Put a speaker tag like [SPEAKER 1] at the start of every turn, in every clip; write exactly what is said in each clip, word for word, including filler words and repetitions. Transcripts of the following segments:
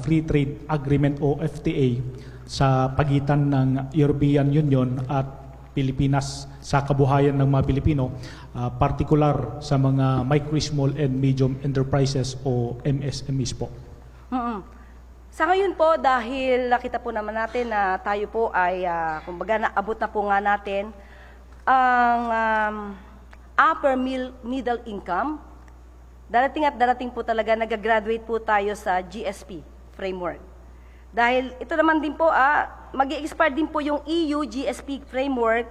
[SPEAKER 1] Free Trade Agreement o F T A sa pagitan ng European Union at Pilipinas sa kabuhayan ng mga Pilipino, uh, particular sa mga micro, small and medium enterprises o M S M Es po.
[SPEAKER 2] Mm-mm. Sa ngayon po, dahil nakita po naman natin na tayo po ay, uh, kumbaga naabot na po nga natin ang um, upper middle income, darating at darating po talaga, nag-graduate po tayo sa G S P framework. Dahil ito naman din po, ah, mag-i-expire din po yung E U G S P framework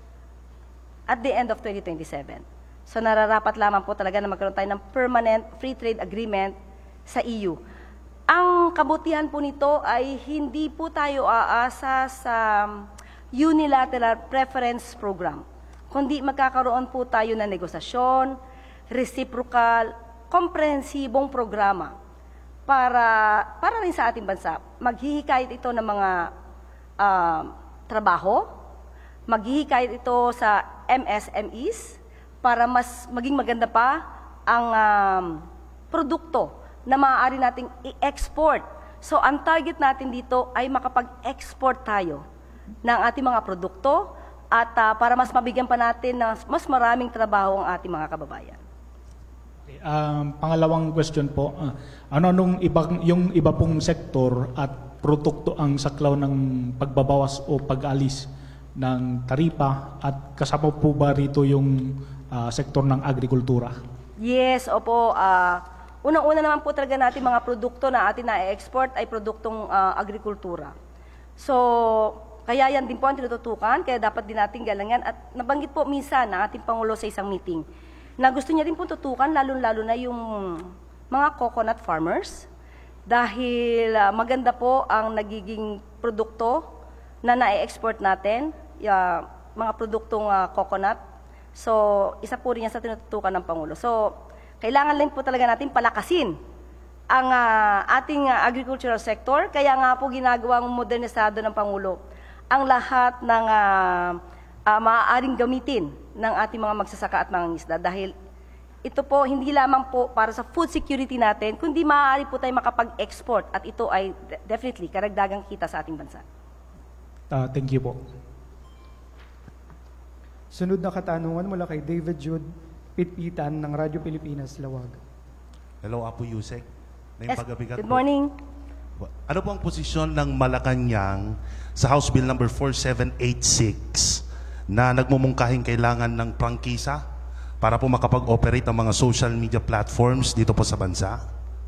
[SPEAKER 2] at the end of twenty twenty-seven. So nararapat lamang po talaga na magkaroon tayo ng permanent free trade agreement sa E U. Ang kabutihan po nito ay hindi po tayo aasa sa unilateral preference program, kundi magkakaroon po tayo ng negosasyon, reciprocal, komprehensibong programa para, para rin sa ating bansa. Maghihikayat ito ng mga uh, trabaho, maghihikayat ito sa M S M Es para mas maging maganda pa ang um, produkto na maaari nating i-export. So, ang target natin dito ay makapag-export tayo ng ating mga produkto at uh, para mas mabigyan pa natin ng mas maraming trabaho ang ating mga kababayan.
[SPEAKER 1] Okay, um, pangalawang question po, uh, ano nung ibang, yung iba pong sektor at produkto ang saklaw ng pagbabawas o pag-alis ng taripa at kasama po ba rito yung uh, sektor ng agrikultura?
[SPEAKER 2] Yes, opo. Uh, Unang-una naman po talaga natin mga produkto na atin na-export ay produktong uh, agrikultura. So, kaya yan din po ang tinututukan, kaya dapat din natin galangan. At nabanggit po minsan ng ating Pangulo sa isang meeting na gusto niya din po tutukan, lalo-lalo na yung mga coconut farmers. Dahil uh, maganda po ang nagiging produkto na na-export natin, uh, mga produktong uh, coconut. So, isa po rin yan sa tinututukan ng Pangulo. So, kailangan lang po talaga natin palakasin ang uh, ating uh, agricultural sector. Kaya nga po ginagawang modernisado ng Pangulo ang lahat ng uh, uh, maaaring gamitin ng ating mga magsasaka at mga isda. Dahil ito po hindi lamang po para sa food security natin, kundi maaari po tayo makapag-export at ito ay definitely karagdagang kita sa ating bansa.
[SPEAKER 1] Uh, thank you po.
[SPEAKER 3] Sunod na katanungan mula kay David Jude Pitpitan ng Radyo Pilipinas, Lawag.
[SPEAKER 4] Hello, Apo Yusek.
[SPEAKER 2] Yes, good morning.
[SPEAKER 4] Ano po ang posisyon ng Malacanang sa House Bill number four seven eight six na nagmumungkahing kailangan ng prangkisa para po makapag-operate ang mga social media platforms dito po sa bansa?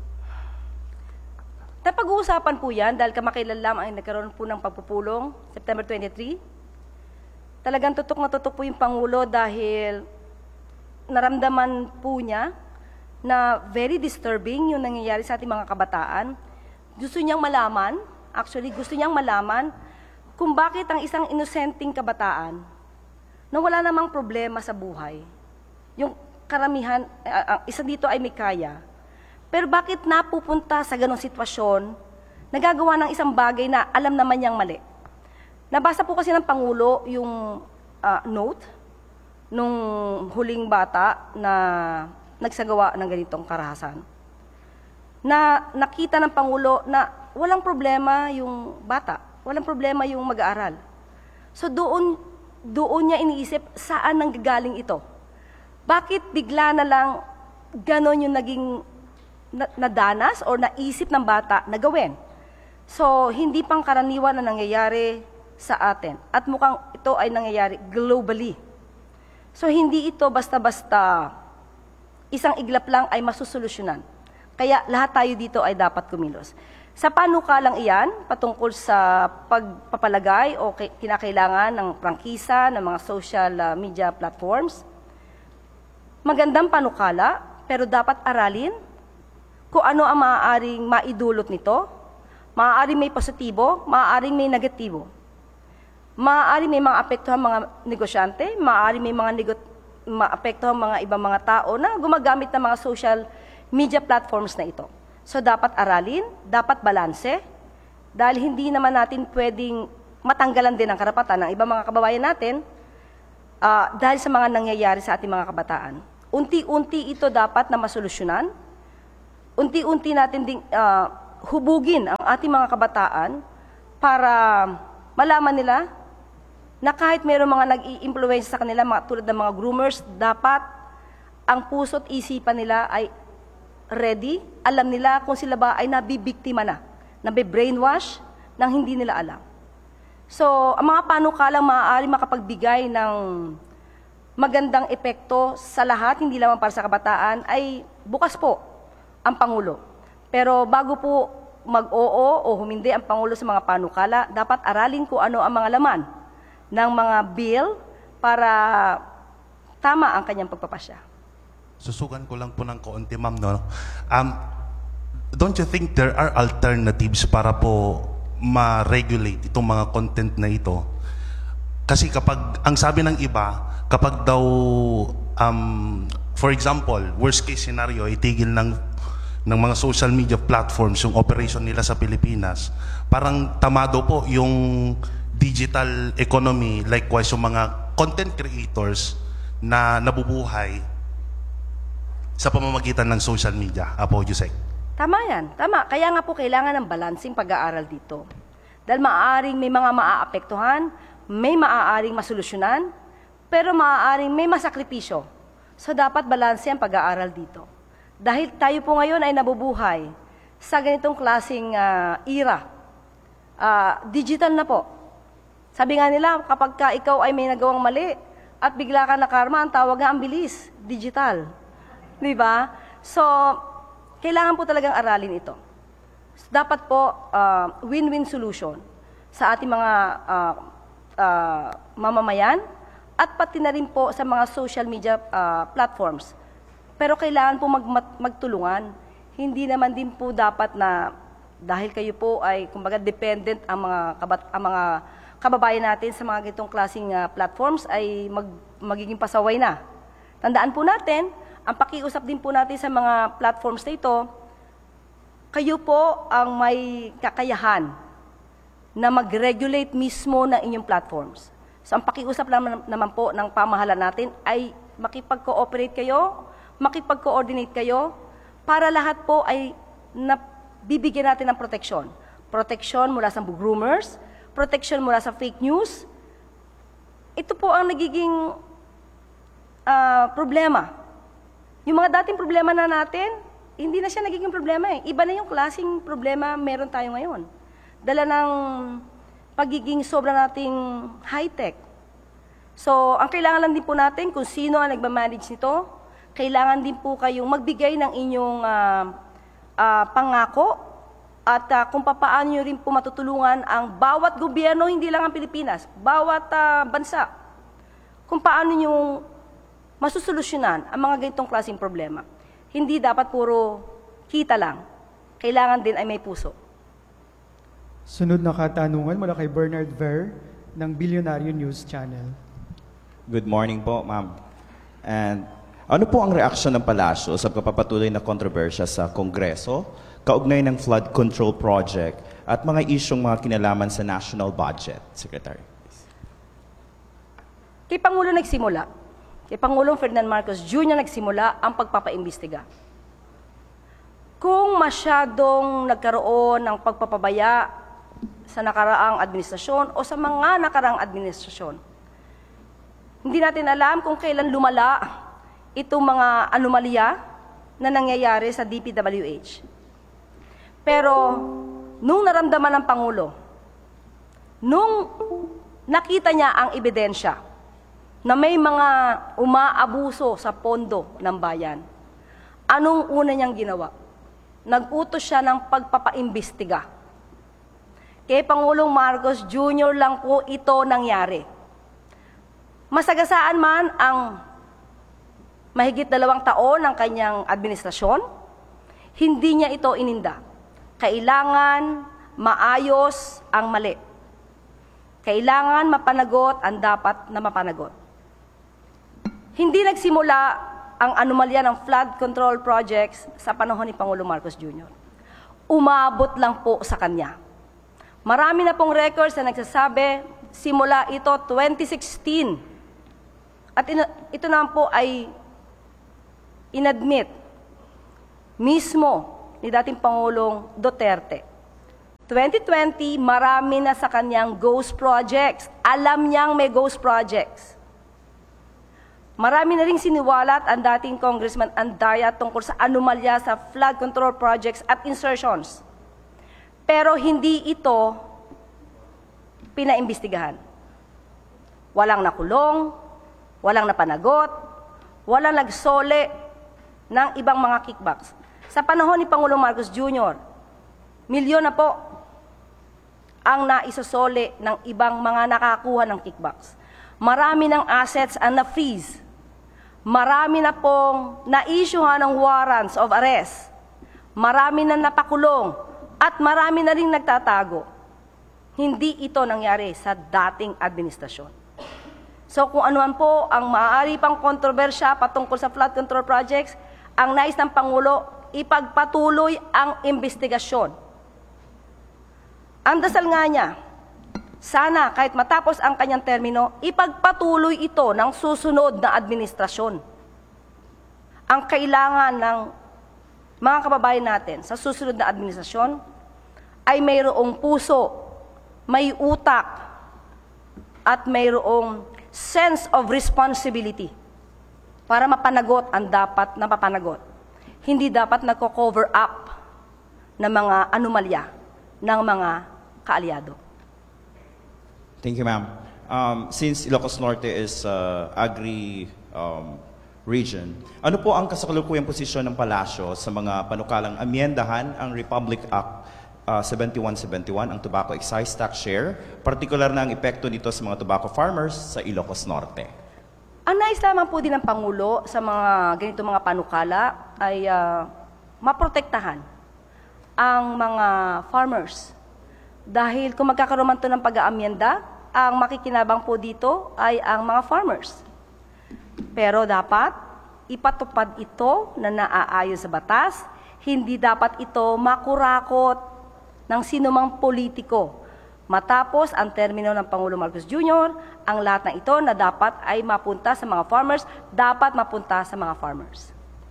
[SPEAKER 2] Napag-uusapan po yan dahil kamakailan lamang ay nagkaroon po ng pagpupulong, September twenty-three. Talagang tutok na tutok po yung Pangulo dahil naramdaman po niya na very disturbing yung nangyayari sa ating mga kabataan. Gusto niyang malaman, actually gusto niyang malaman kung bakit ang isang inosenteng kabataan na wala namang problema sa buhay, yung karamihan, uh, isa dito ay may kaya, pero bakit napupunta sa ganong sitwasyon, nagagawa ng isang bagay na alam naman niyang mali. Nabasa po kasi ng Pangulo yung uh, note nung huling bata na nagsagawa ng ganitong karahasan. Na nakita ng Pangulo na walang problema yung bata, walang problema yung mag-aaral. So doon, doon niya iniisip saan nanggagaling ito. Bakit bigla na lang ganon yung naging na, nadanas o naisip ng bata na gawin? So hindi pang karaniwan na nangyayari sa atin. At mukhang ito ay nangyayari globally. So, hindi ito basta-basta isang iglap lang ay masusolusyonan. Kaya lahat tayo dito ay dapat kumilos. Sa panukalang iyan, patungkol sa pagpapalagay o kinakailangan ng prangkisa ng mga social media platforms, magandang panukala, pero dapat aralin kung ano ang maaaring maidulot nito. Maaaring may positibo, maaaring may negatibo. Maaari may mga apektuhan mga negosyante, maaari may mga nego- maapektuhan mga ibang mga tao na gumagamit ng mga social media platforms na ito. So dapat aralin, dapat balanse, dahil hindi naman natin pwedeng matanggalan din ang karapatan ng ibang mga kababayan natin uh, dahil sa mga nangyayari sa ating mga kabataan. Unti-unti ito dapat na masolusyonan, unti-unti natin ding uh, hubugin ang ating mga kabataan para malaman nila na kahit mayroong mga nag-i-influence sa kanila, mga, tulad ng mga groomers, dapat ang puso't isipan nila ay ready, alam nila kung sila ba ay nabibiktima na, nabe-brainwash nang hindi nila alam. So, ang mga panukalang maaari makapagbigay ng magandang epekto sa lahat, hindi lamang para sa kabataan, ay bukas po ang Pangulo. Pero bago po mag-oo o humindi ang Pangulo sa mga panukala, dapat aralin kung ano ang mga laman ng mga bill para tama ang kanyang pagpapasya.
[SPEAKER 4] Susugan ko lang po ng kaunti, ma'am, no? Um, don't you think there are alternatives para po ma-regulate itong mga content na ito? Kasi kapag, ang sabi ng iba, kapag daw, um, for example, worst case scenario, itigil ng, ng mga social media platforms yung operation nila sa Pilipinas, parang tamado po yung digital economy, likewise yung mga content creators na nabubuhay sa pamamagitan ng social media. Apo, Yusek.
[SPEAKER 2] Tama yan, tama. Kaya nga po kailangan ng balancing pag-aaral dito. Dahil maaaring may mga maaapektuhan, may maaaring masolusyonan, pero maaaring may masakripisyo. So dapat balanse ang pag-aaral dito. Dahil tayo po ngayon ay nabubuhay sa ganitong klaseng uh, era. Uh, digital na po. Sabi nga nila, kapag ka ikaw ay may nagawang mali at bigla ka nakarma, ang tawag nga ang bilis, digital. Di ba? So, kailangan po talagang aralin ito. Dapat po uh, win-win solution sa ating mga uh, uh, mamamayan at pati na rin po sa mga social media uh, platforms. Pero kailangan po mag magtulungan. Hindi naman din po dapat na dahil kayo po ay kumbaga dependent ang mga kabat ang mga kababayan natin sa mga gitong klaseng uh, platforms ay mag magiging pasaway na. Tandaan po natin, ang pakiusap din po natin sa mga platforms na ito, kayo po ang may kakayahan na mag-regulate mismo ng inyong platforms. So ang pakiusap naman, naman po ng pamahalaan natin ay makipag-cooperate kayo, makipag-coordinate kayo, para lahat po ay nabibigyan natin ng proteksyon. Proteksyon mula sa groomers, proteksyon mula sa fake news. Ito po ang nagiging uh, problema. Yung mga dating problema na natin, hindi na siya nagiging problema eh. Iba na yung klaseng problema meron tayo ngayon. Dala ng pagiging sobra nating high-tech. So, ang kailangan lang din po natin, kung sino ang nagmamanage nito, kailangan din po kayong magbigay ng inyong uh, uh, pangako at uh, kung papaano nyo rin po matutulungan ang bawat gobyerno, hindi lang ang Pilipinas, bawat uh, bansa, kung paano nyo masusolusyonan ang mga ganitong klaseng problema. Hindi dapat puro kita lang. Kailangan din ay may puso.
[SPEAKER 3] Sunod na katanungan mula kay Bernard Ver ng Billionario News Channel.
[SPEAKER 5] Good morning po, ma'am. And ano po ang reaksyon ng palasyo sa pagpapatuloy na kontrobersya sa Kongreso, kaugnay ng flood control project at mga isyong mga kinalaman sa national budget, Secretary?
[SPEAKER 2] Kay Pangulo nagsimula, kay Pangulong Ferdinand Marcos Junior nagsimula ang pagpapaimbestiga. Kung masyadong nagkaroon ng pagpapabaya sa nakaraang administrasyon o sa mga nakaraang administrasyon, hindi natin alam kung kailan lumala itong mga anomalya na nangyayari sa D P W H. Pero nung naramdaman ng Pangulo, nung nakita niya ang ebidensya na may mga umaabuso sa pondo ng bayan, anong una niyang ginawa? Nag-utos siya ng pagpapaimbestiga. Kay Pangulong Marcos Junior lang po ito nangyari. Masagasaan man ang mahigit dalawang taon ng kanyang administrasyon, hindi niya ito ininda. Kailangan maayos ang mali. Kailangan mapanagot ang dapat na mapanagot. Hindi nagsimula ang anomalya ng flood control projects sa panahon ni Pangulong Marcos Junior Umabot lang po sa kanya. Marami na pong records na nagsasabi, simula ito twenty sixteen. At ina, ito naman po ay inadmit mismo ni dating Pangulong Duterte. twenty twenty, marami na sa kanyang ghost projects. Alam niyang may ghost projects. Marami na ring siniwalat ang dating Congressman Andaya tungkol sa anomalya sa flood control projects at insertions. Pero hindi ito pinaimbestigahan. Walang nakulong, walang napanagot, walang nagsole ng ibang mga kickbacks. Sa panahon ni Pangulong Marcos Junior, milyon na po ang naisosole ng ibang mga nakakuha ng kickbacks. Marami ng assets ang na-freeze. Marami na pong na-issuehan ng warrants of arrest. Marami na napakulong at marami na rin nagtatago. Hindi ito nangyari sa dating administrasyon. So kung anuman po ang maaari pang kontrobersya patungkol sa flood control projects, ang nais ng Pangulo, ipagpatuloy ang investigasyon. Ang dasal nga niya, sana kahit matapos ang kanyang termino, ipagpatuloy ito ng susunod na administrasyon. Ang kailangan ng mga kababayan natin sa susunod na administrasyon ay mayroong puso, may utak, at mayroong sense of responsibility para mapanagot ang dapat na mapanagot. Hindi dapat nagko-cover up ng mga anomalya ng mga kaalyado.
[SPEAKER 5] Thank you, ma'am. Um, since Ilocos Norte is uh, agri um, region, ano po ang kasalukuyang posisyon ng palasyo sa mga panukalang amyendahan ang Republic Act uh, seventy-one seventy-one, ang tobacco excise tax share, partikular na ang epekto nito sa mga tobacco farmers sa Ilocos Norte?
[SPEAKER 2] Ang nais lamang po din ng Pangulo sa mga ganito mga panukala ay uh, maprotektahan ang mga farmers. Dahil kung magkakaroon man ito ng pag-aamyenda, ang makikinabang po dito ay ang mga farmers. Pero dapat ipatupad ito na naaayon sa batas, hindi dapat ito makurakot ng sinumang politiko. Matapos ang termino ng Pangulo Marcos Junior, ang lahat ng ito na dapat ay mapunta sa mga farmers, dapat mapunta sa mga farmers.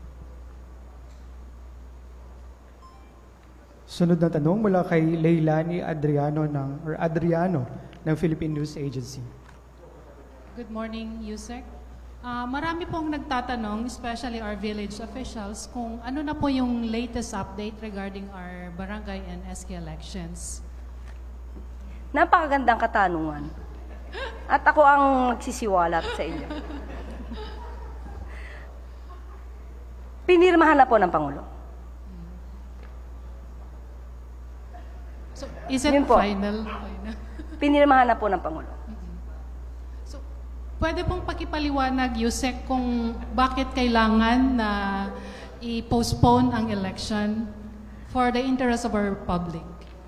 [SPEAKER 3] Sunod na tanong mula kay Leilani Adriano ng or Adriano ng Philippine News Agency.
[SPEAKER 6] Good morning, Yusek. Uh, marami pong nagtatanong, especially our village officials, kung ano na po yung latest update regarding our barangay and S K elections.
[SPEAKER 2] Napakagandang katanungan. At ako ang magsisiwalat sa inyo. Pinirmahan na po ng Pangulo.
[SPEAKER 6] So, is it
[SPEAKER 2] Yun po.
[SPEAKER 6] final? final?
[SPEAKER 2] Pinirmahan na po ng Pangulo.
[SPEAKER 6] So, pwede pong pakipaliwanag, Yusek, kung bakit kailangan na i-postpone ang election for the interest of our public?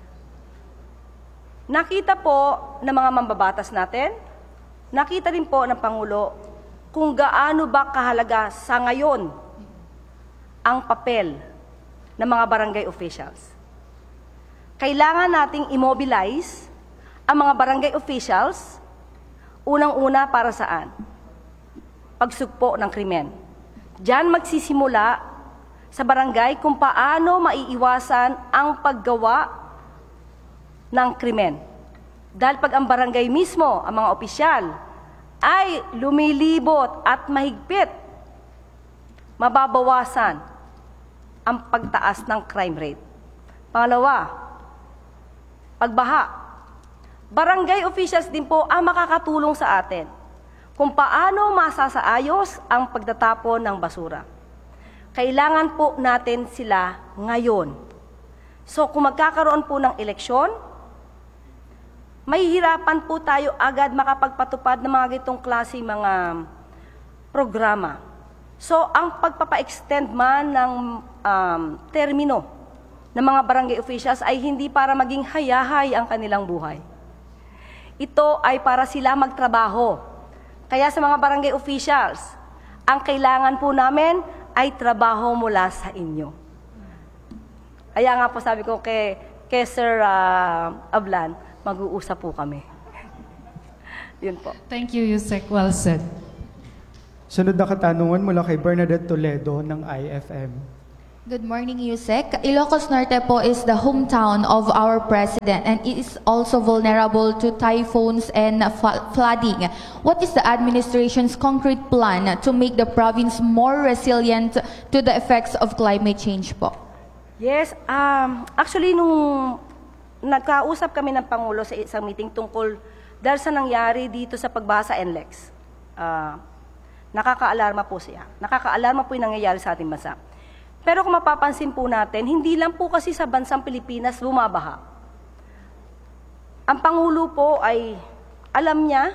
[SPEAKER 2] Nakita po ng mga mambabatas natin, nakita rin po ng Pangulo kung gaano ba kahalaga sa ngayon ang papel ng mga barangay officials. Kailangan nating immobilize ang mga barangay officials, unang-una para saan? Pagsugpo ng krimen. Diyan magsisimula sa barangay kung paano maiiwasan ang paggawa ng krimen. Dahil pag ang barangay mismo, ang mga opisyal, ay lumilibot at mahigpit, mababawasan ang pagtaas ng crime rate. Pangalawa, pagbaha. Barangay officials din po ang makakatulong sa atin kung paano masasaayos ang pagtatapon ng basura. Kailangan po natin sila ngayon. So kung magkakaroon po ng eleksyon, mahihirapan po tayo agad makapagpatupad ng mga gitong klase mga programa. So ang pagpapa-extend man ng um, termino ng mga barangay officials ay hindi para maging hayahay ang kanilang buhay. Ito ay para sila magtrabaho. Kaya sa mga barangay officials, ang kailangan po namin ay trabaho mula sa inyo. Kaya nga po sabi ko kay, kay Sir uh, Ablan, mag-uusap po kami. Yun po.
[SPEAKER 6] Thank you, Yusek. Well said.
[SPEAKER 3] Sunod na katanungan mula kay Bernadette Toledo ng I F M.
[SPEAKER 7] Good morning, Yusek. Ilocos Norte po is the hometown of our president and it is also vulnerable to typhoons and fl- flooding. What is the administration's concrete plan to make the province more resilient to the effects of climate change po?
[SPEAKER 2] Yes, um, actually nung nagkausap kami ng Pangulo sa isang meeting tungkol dahil sa nangyari dito sa pagbaha sa N L E X, uh, nakaka-alarma po siya. Nakaka-alarma po yung nangyayari sa ating bansa. Pero kung mapapansin po natin, hindi lang po kasi sa bansang Pilipinas bumabaha. Ang Pangulo po ay alam niya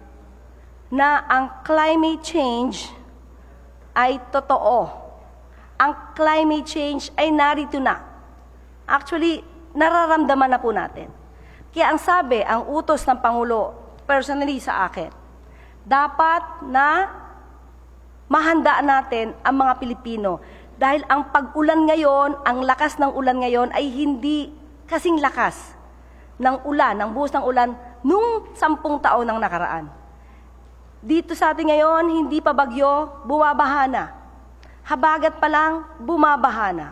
[SPEAKER 2] na ang climate change ay totoo. Ang climate change ay narito na. Actually, nararamdaman na po natin. Kaya ang sabi, ang utos ng Pangulo, personally sa akin, dapat na mahandaan natin ang mga Pilipino. Dahil ang pag-ulan ngayon, ang lakas ng ulan ngayon ay hindi kasing lakas ng ulan, ng buhos ng ulan, nung sampung taon ng nakaraan. Dito sa atin ngayon, hindi pa bagyo, bumabaha na. Habagat pa lang, bumabaha na.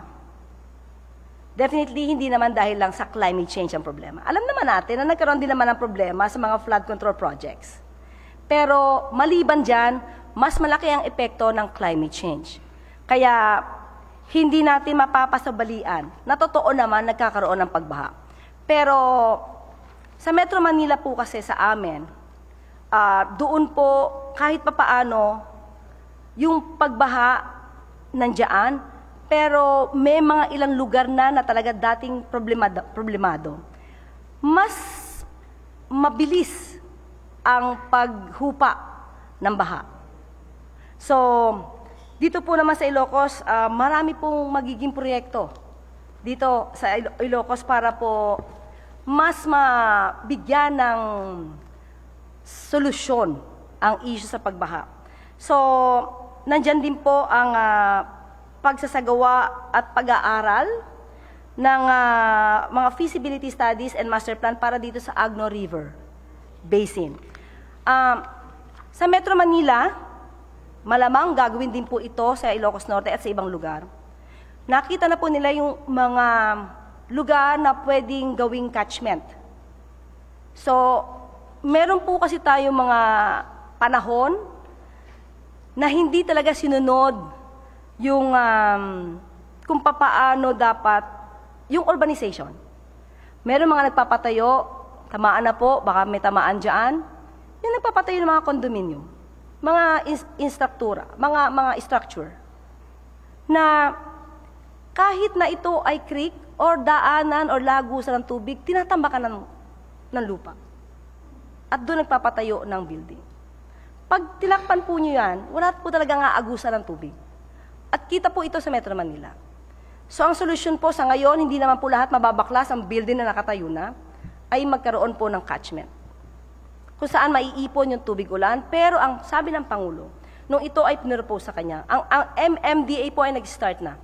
[SPEAKER 2] Definitely, hindi naman dahil lang sa climate change ang problema. Alam naman natin na nagkaroon din naman ng problema sa mga flood control projects. Pero maliban dyan, mas malaki ang epekto ng climate change. Kaya hindi natin mapapasabalian na totoo naman nagkakaroon ng pagbaha. Pero sa Metro Manila po kasi sa amin, uh, doon po kahit papaano yung pagbaha nandiyan, pero may mga ilang lugar na na talaga dating problemado. problemado. Mas mabilis ang paghupa ng baha. So, dito po naman sa Ilocos, uh, marami pong magiging proyekto dito sa Il- Ilocos para po mas mabigyan ng solusyon ang issue sa pagbaha. So, nandyan din po ang uh, pagsasagawa at pag-aaral ng uh, mga feasibility studies and master plan para dito sa Agno River Basin. Uh, sa Metro Manila, malamang gagawin din po ito sa Ilocos Norte at sa ibang lugar. Nakita na po nila yung mga lugar na pwedeng gawing catchment. So, meron po kasi tayo mga panahon na hindi talaga sinunod yung um, kung papaano dapat yung urbanization. Meron mga nagpapatayo, tamaan na po, baka may tamaan dyan, yung nagpapatayo ng mga kondominium, mga instruktura, mga mga structure na kahit na ito ay creek or daanan or lagusan ng tubig, tinatambakan ng, ng lupa. At doon nagpapatayo ng building. Pag tilakpan po nyo yan, wala po talaga nga agusan ng tubig. At kita po ito sa Metro Manila. So ang solusyon po sa ngayon, hindi naman po lahat mababaklas ang building na nakatayo na, ay magkaroon po ng catchment. Kung saan maiipon yung tubig ulan, pero ang sabi ng Pangulo, nung ito ay pinropose sa kanya, ang, ang M M D A po ay nag-start na.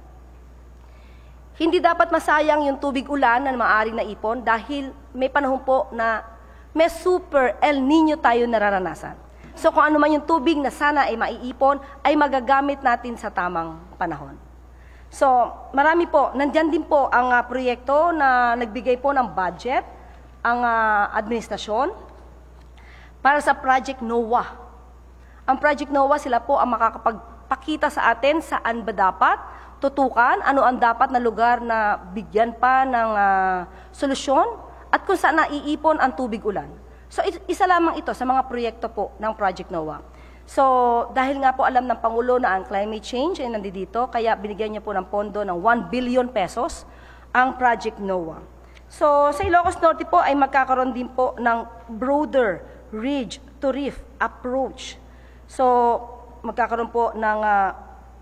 [SPEAKER 2] Hindi dapat masayang yung tubig ulan na maaaring naipon dahil may panahon po na may super El Nino tayo nararanasan. So kung ano man yung tubig na sana ay maiipon, ay magagamit natin sa tamang panahon. So marami po, nandyan din po ang uh, proyekto na nagbigay po ng budget, ang uh, administrasyon, para sa Project NOAA. Ang Project NOAA, sila po ang makakapagpakita sa atin saan ba dapat tutukan, ano ang dapat na lugar na bigyan pa ng uh, solusyon, at kung saan naiipon ang tubig ulan. So isa lamang ito sa mga proyekto po ng Project NOAA. So dahil nga po alam ng Pangulo na ang climate change ay nandito, kaya binigyan niya po ng pondo ng one billion pesos ang Project NOAA. So sa Ilocos Norte po ay magkakaroon din po ng broader ridge to reef approach. So, magkakaroon po ng uh,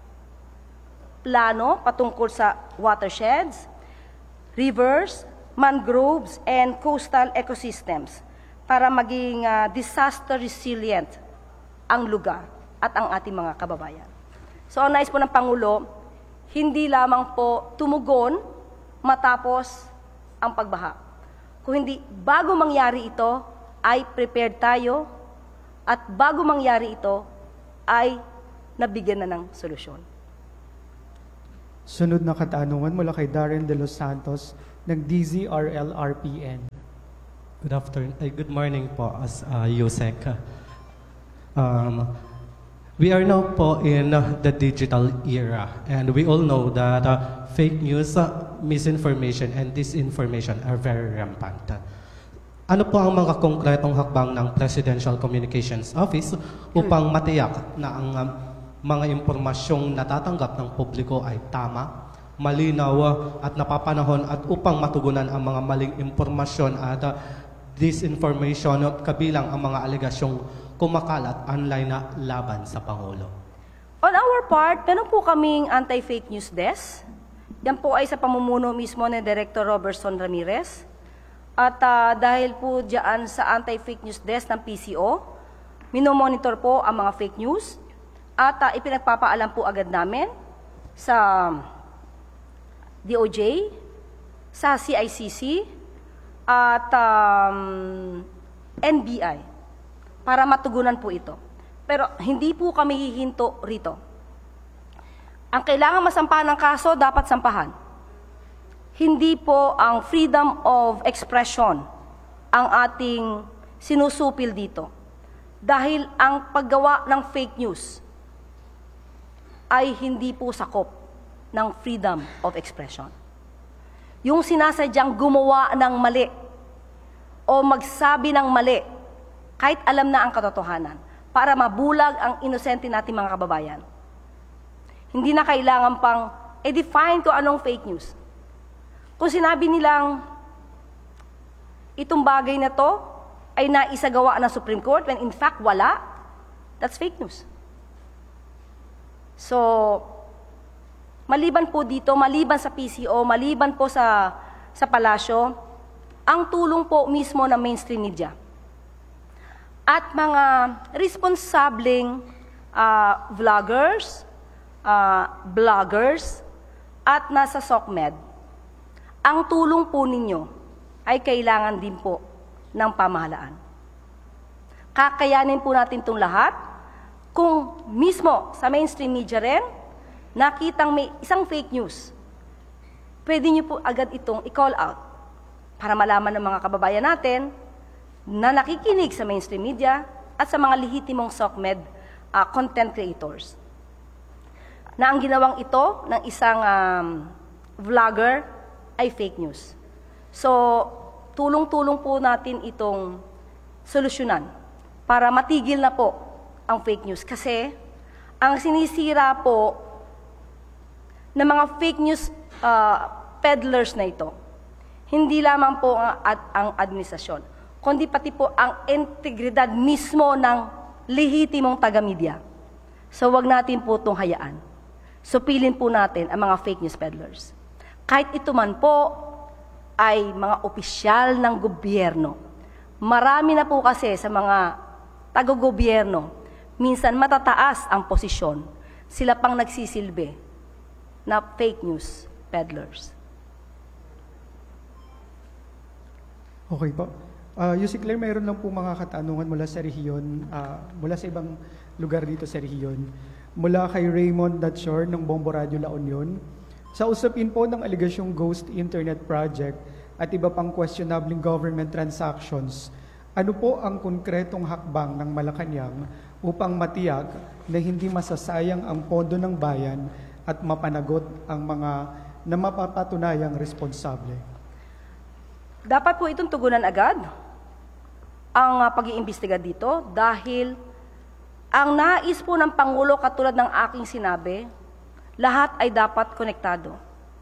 [SPEAKER 2] plano patungkol sa watersheds, rivers, mangroves, and coastal ecosystems para maging uh, disaster resilient ang lugar at ang ating mga kababayan. So, ang nais po ng Pangulo, hindi lamang po tumugon matapos ang pagbaha. Kung hindi, bago mangyari ito, ay prepared tayo at bago mangyari ito ay nabigyan na ng solusyon.
[SPEAKER 3] Sunod na katanungan mula kay Darren De Los Santos ng D Z R L R P N.
[SPEAKER 8] Good afternoon, ay good morning po as uh, Yusek. Um, we are now po in uh, the digital era and we all know that uh, fake news, uh, misinformation and disinformation are very rampant. Ano po ang mga konkretong hakbang ng Presidential Communications Office upang matiyak na ang um, mga impormasyong natatanggap ng publiko ay tama, malinaw uh, at napapanahon at upang matugunan ang mga maling impormasyon at uh, disinformation kabilang ang mga alegasyong kumakalat online na laban sa Pangulo?
[SPEAKER 2] On our part, meron po kaming anti-fake news desk. Yan po ay sa pamumuno mismo ni Director Robertson Ramirez. At uh, dahil po dyan sa anti-fake news desk ng P C O, minomonitor po ang mga fake news at uh, ipinagpapaalam po agad namin sa D O J, sa C I C C, at um, N B I para matugunan po ito. Pero hindi po kami hihinto rito. Ang kailangan masampahan ng kaso, dapat sampahan. Hindi po ang freedom of expression ang ating sinusupil dito. Dahil ang paggawa ng fake news ay hindi po sakop ng freedom of expression. Yung sinasadyang gumawa ng mali o magsabi ng mali kahit alam na ang katotohanan para mabulag ang inosente nating mga kababayan. Hindi na kailangan pang i-define ko anong fake news. Kung sinabi nilang itong bagay na to ay naisagawa ng Supreme Court when in fact wala, that's fake news. So, maliban po dito, maliban sa P C O, maliban po sa, sa palasyo, ang tulong po mismo ng mainstream media at mga responsableng uh, vloggers, uh, bloggers, at nasa SOCMED, ang tulong po ninyo ay kailangan din po ng pamahalaan. Kakayanin po natin itong lahat kung mismo sa mainstream media rin, nakitang may isang fake news, pwede niyo po agad itong i-call out para malaman ng mga kababayan natin na nakikinig sa mainstream media at sa mga lehitimong SOCMED uh, content creators. Na ang ginawang ito ng isang um, vlogger ay fake news. So, tulong-tulong po natin itong solusyonan para matigil na po ang fake news. Kasi ang sinisira po ng mga fake news uh, peddlers na ito, hindi lamang po ang, ad, ang administrasyon, kundi pati po ang integridad mismo ng lehitimong taga-media. So wag natin po itong hayaan. Supilin po natin ang mga fake news peddlers. Kahit ito man po ay mga opisyal ng gobyerno. Marami na po kasi sa mga taga-gobyerno, minsan matataas ang posisyon, sila pang nagsisilbi na fake news peddlers.
[SPEAKER 3] Okay po. Uh, Yusek Claire, mayroon lang po mga katanungan mula sa rehiyon, uh, mula sa ibang lugar dito sa rehiyon. Mula kay Raymond Datshore ng Bombo Radio La Union. Sa usapin po ng aligasyong Ghost Internet Project at iba pang questionable government transactions, ano po ang konkretong hakbang ng Malacanang upang matiyak na hindi masasayang ang pondo ng bayan at mapanagot ang mga na mapapatunayang responsable?
[SPEAKER 2] Dapat po itong tugunan agad ang uh, pag-iimbestiga dito dahil ang nais po ng Pangulo katulad ng aking sinabi, lahat ay dapat konektado.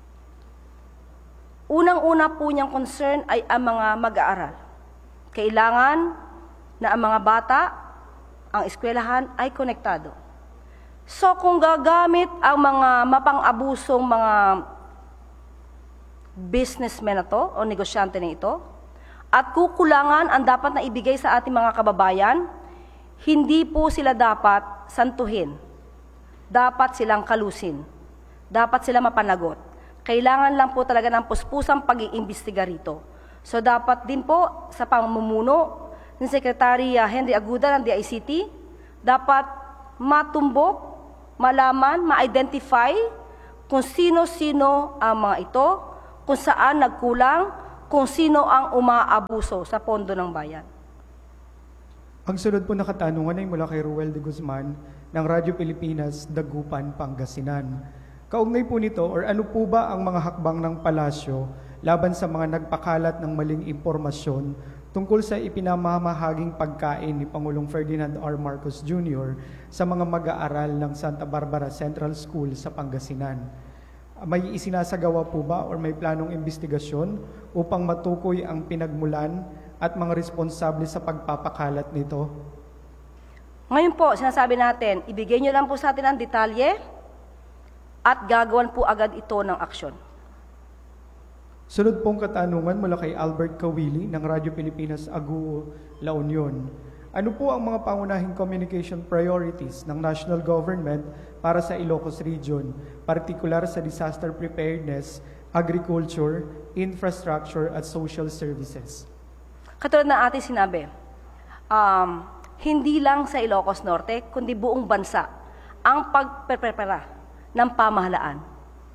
[SPEAKER 2] Unang-una po niyang concern ay ang mga mag-aaral. Kailangan na ang mga bata, ang eskwelahan ay konektado. So kung gagamit ang mga mapang-abusong mga businessmen na to o negosyante na ito at kukulangan ang dapat na ibigay sa ating mga kababayan, hindi po sila dapat santuhin. Dapat silang kalusin. Dapat sila mapanagot. Kailangan lang po talaga ng puspusang pag-iimbestiga rito. So dapat din po sa pamumuno ni Secretary Henry Aguda ng D I C T, dapat matumbok, malaman, ma-identify kung sino-sino ang mga ito, kung saan nagkulang, kung sino ang umaabuso sa pondo ng bayan.
[SPEAKER 3] Ang sunod po na katanungan ay mula kay Ruel de Guzman ng Radyo Pilipinas, Dagupan, Pangasinan. Kaugnay po nito, or ano po ba ang mga hakbang ng palasyo laban sa mga nagpakalat ng maling impormasyon tungkol sa ipinamamahaging pagkain ni Pangulong Ferdinand R. Marcos Junior sa mga mag-aaral ng Santa Barbara Central School sa Pangasinan? May isinasagawa po ba or may planong investigasyon upang matukoy ang pinagmulan at mga responsable sa pagpapakalat nito?
[SPEAKER 2] Ngayon po, sinasabi natin, ibigay nyo lang po sa atin ang detalye at gagawan po agad ito ng aksyon.
[SPEAKER 3] Sunod pong katanungan mula kay Albert Kawili ng Radyo Pilipinas, Aguo, La Union. Ano po ang mga pangunahing communication priorities ng national government para sa Ilocos Region, partikular sa disaster preparedness, agriculture, infrastructure at social services?
[SPEAKER 2] Katulad na ating sinabi, um, hindi lang sa Ilocos Norte, kundi buong bansa ang pagpreprepara ng pamahalaan.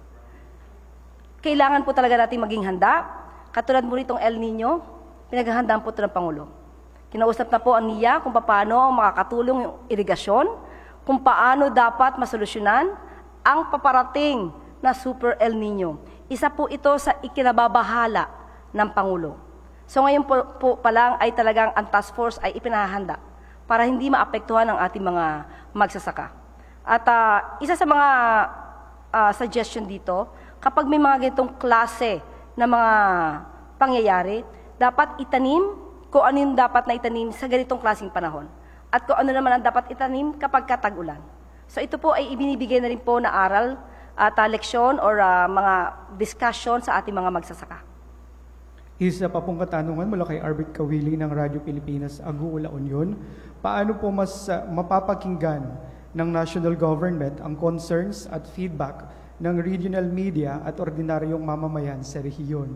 [SPEAKER 2] Kailangan po talaga natin maging handa. Katulad mo nitong El Nino, pinaghahandaan po ito ng Pangulo. Kinausap na po ang N I A kung paano makakatulong yung irigasyon, kung paano dapat masolusyonan ang paparating na Super El Nino. Isa po ito sa ikinababahala ng Pangulo. So ngayon po, po pa lang ay talagang ang task force ay ipinahahanda para hindi maapektuhan ang ating mga magsasaka. At uh, isa sa mga uh, suggestion dito, kapag may mga ganitong klase na mga pangyayari, dapat itanim kung ano yung dapat na itanim sa ganitong klaseng panahon. At kung ano naman ang dapat itanim kapag katag-ulan. So ito po ay ibinibigay na rin po na aral at uh, leksyon or uh, mga discussion sa ating mga magsasaka.
[SPEAKER 3] Isa pa pong katanungan mula kay Arbit Kawili ng Radyo Pilipinas, Aguo, La Union. Paano po mas uh, mapapakinggan ng national government ang concerns at feedback ng regional media at ordinaryong mamamayan sa rehiyon?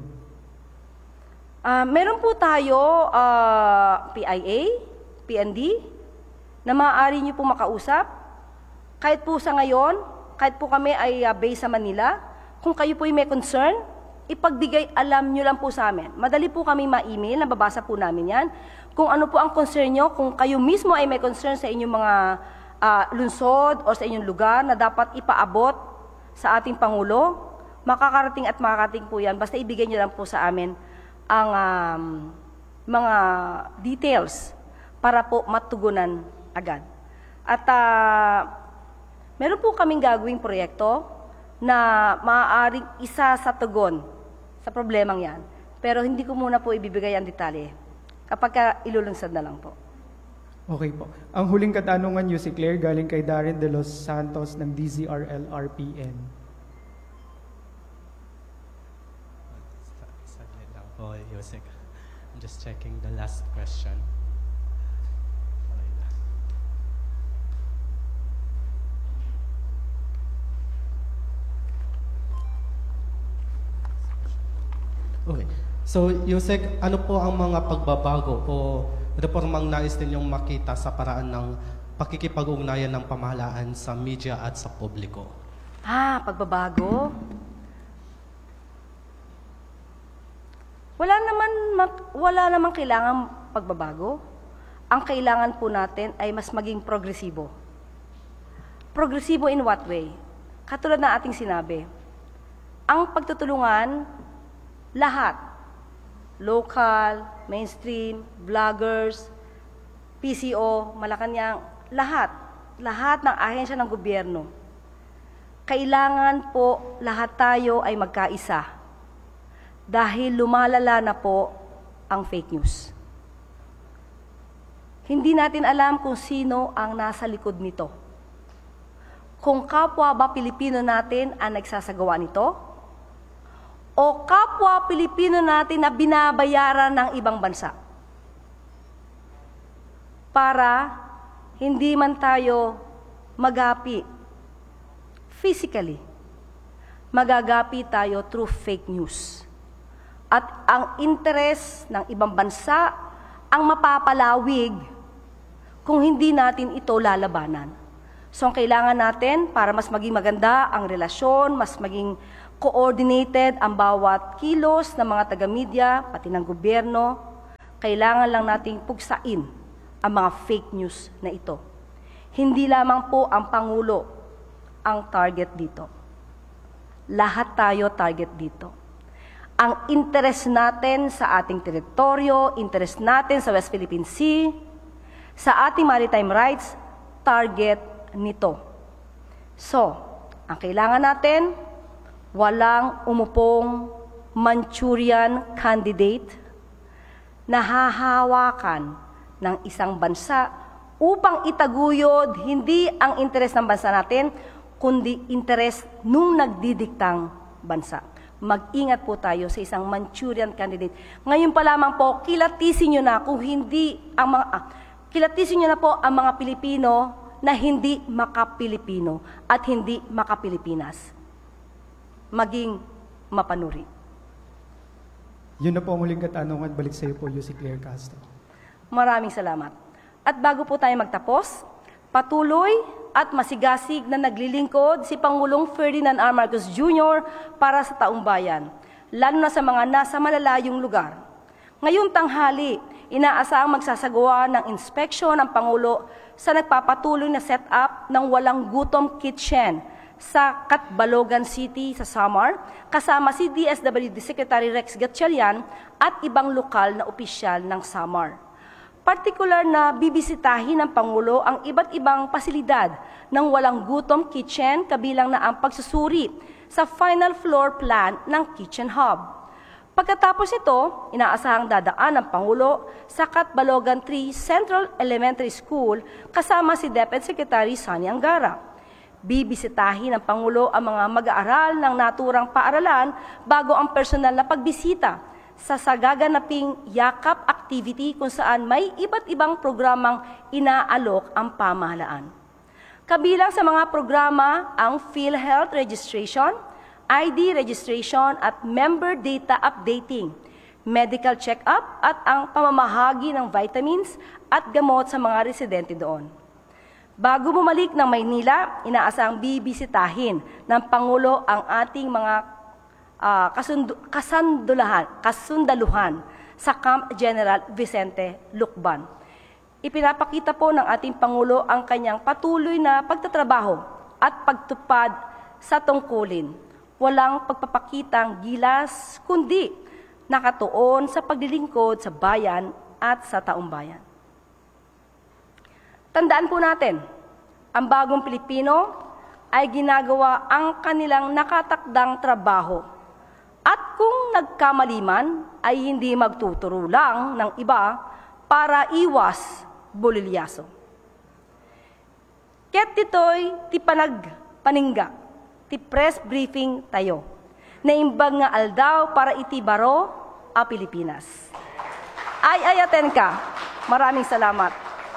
[SPEAKER 2] Uh, meron po tayo uh, P I A, P N D, na maaari nyo po makausap. Kahit po sa ngayon, kahit po kami ay uh, based sa Manila, kung kayo po ay may concern, ipagbigay alam nyo lang po sa amin. Madali po kami ma-email, nababasa po namin yan. Kung ano po ang concern nyo, kung kayo mismo ay may concern sa inyong mga uh, lungsod o sa inyong lugar na dapat ipaabot sa ating Pangulo, makakarating at makakarating po yan. Basta ibigay nyo lang po sa amin ang um, mga details para po matugunan agad. At uh, meron po kaming gagawing proyekto na maaaring isa sa tugon sa problemang yan. Pero hindi ko muna po ibibigay ang detalye kapag ka ilulunsad na lang po.
[SPEAKER 3] Okay po. Ang huling katanungan niyo si Claire galing kay Darren De Los Santos ng D Z R L R P N.
[SPEAKER 8] Saglit lang po, Yusek. I'm just checking the last question. Okay. So, Yusek, ano po ang mga pagbabago o reformang nais ninyong makita sa paraan ng pakikipag-ugnayan ng pamahalaan sa media at sa publiko?
[SPEAKER 2] Ah, pagbabago? Wala naman, wala naman kailangan pagbabago. Ang kailangan po natin ay mas maging progresibo. Progresibo in what way? Katulad na ating sinabi, ang pagtutulungan, lahat, local, mainstream, vloggers, P C O, Malacanang, lahat, lahat ng ahensya ng gobyerno. Kailangan po lahat tayo ay magkaisa dahil lumalala na po ang fake news. Hindi natin alam kung sino ang nasa likod nito. Kung kapwa ba Pilipino natin ang nagsasagawa nito, o kapwa Pilipino natin na binabayaran ng ibang bansa. Para hindi man tayo magapi physically, magagapi tayo through fake news. At ang interes ng ibang bansa ang mapapalawig kung hindi natin ito lalabanan. So ang kailangan natin para mas maging maganda ang relasyon, mas maging coordinated ang bawat kilos ng mga taga-media, pati ng gobyerno, kailangan lang nating pugsain ang mga fake news na ito. Hindi lamang po ang Pangulo ang target dito. Lahat tayo target dito. Ang interest natin sa ating teritoryo, interest natin sa West Philippine Sea, sa ating maritime rights, target nito. So, ang kailangan natin, walang umupong Manchurian candidate na hahawakan ng isang bansa upang itaguyod hindi ang interes ng bansa natin, kundi interes nung nagdidiktang bansa. Mag-ingat po tayo sa isang Manchurian candidate. Ngayon pa lamang po, kilatisin nyo na kung hindi ang mga, ah, kilatisin nyo na po ang mga Pilipino na hindi makapilipino at hindi makapilipinas. Maging mapanuri.
[SPEAKER 3] Yun na po ang huling katanungan. Balik sa iyo po, Yusek Claire Castro.
[SPEAKER 2] Maraming salamat. At bago po tayo magtapos, patuloy at masigasig na naglilingkod si Pangulong Ferdinand R. Marcos Junior para sa taong bayan, lalo na sa mga nasa malalayong lugar. Ngayong tanghali, inaasahang magsasagawa ng inspeksyon ang Pangulo sa nagpapatuloy na set-up ng walang gutom kitchen sa Catbalogan City sa Samar, kasama si D S W D Secretary Rex Gatchalian at ibang lokal na opisyal ng Samar. Partikular na bibisitahin ng Pangulo ang iba't ibang pasilidad ng walang gutom kitchen, kabilang na ang pagsusuri sa final floor plan ng Kitchen Hub. Pagkatapos ito, inaasahang dadaan ng Pangulo sa Catbalogan three Central Elementary School kasama si Deputy Secretary Sani Angara. Bibisitahin ng Pangulo ang mga mag-aaral ng naturang paaralan bago ang personal na pagbisita sa sagaganaping yakap activity kung saan may iba't ibang programang inaalok ang pamahalaan. Kabilang sa mga programa ang PhilHealth registration, I D registration at member data updating, medical check-up at ang pamamahagi ng vitamins at gamot sa mga residente doon. Bago bumalik ng Maynila, inaasahang bibisitahin ng Pangulo ang ating mga uh, kasundu- kasandulahan, kasundaluhan sa Camp General Vicente Lucban. Ipinapakita po ng ating Pangulo ang kanyang patuloy na pagtatrabaho at pagtupad sa tungkulin. Walang pagpapakitang gilas, kundi nakatuon sa paglilingkod sa bayan at sa taong bayan. Tandaan po natin, ang bagong Pilipino ay ginagawa ang kanilang nakatakdang trabaho. At kung nagkamali man, ay hindi magtuturo lang ng iba para iwas bolilyaso. Ket ditoy ti panag paningga, ti press briefing tayo, naimbag nga aldaw para iti baro a Pilipinas. Ay ayaten ka. Maraming salamat.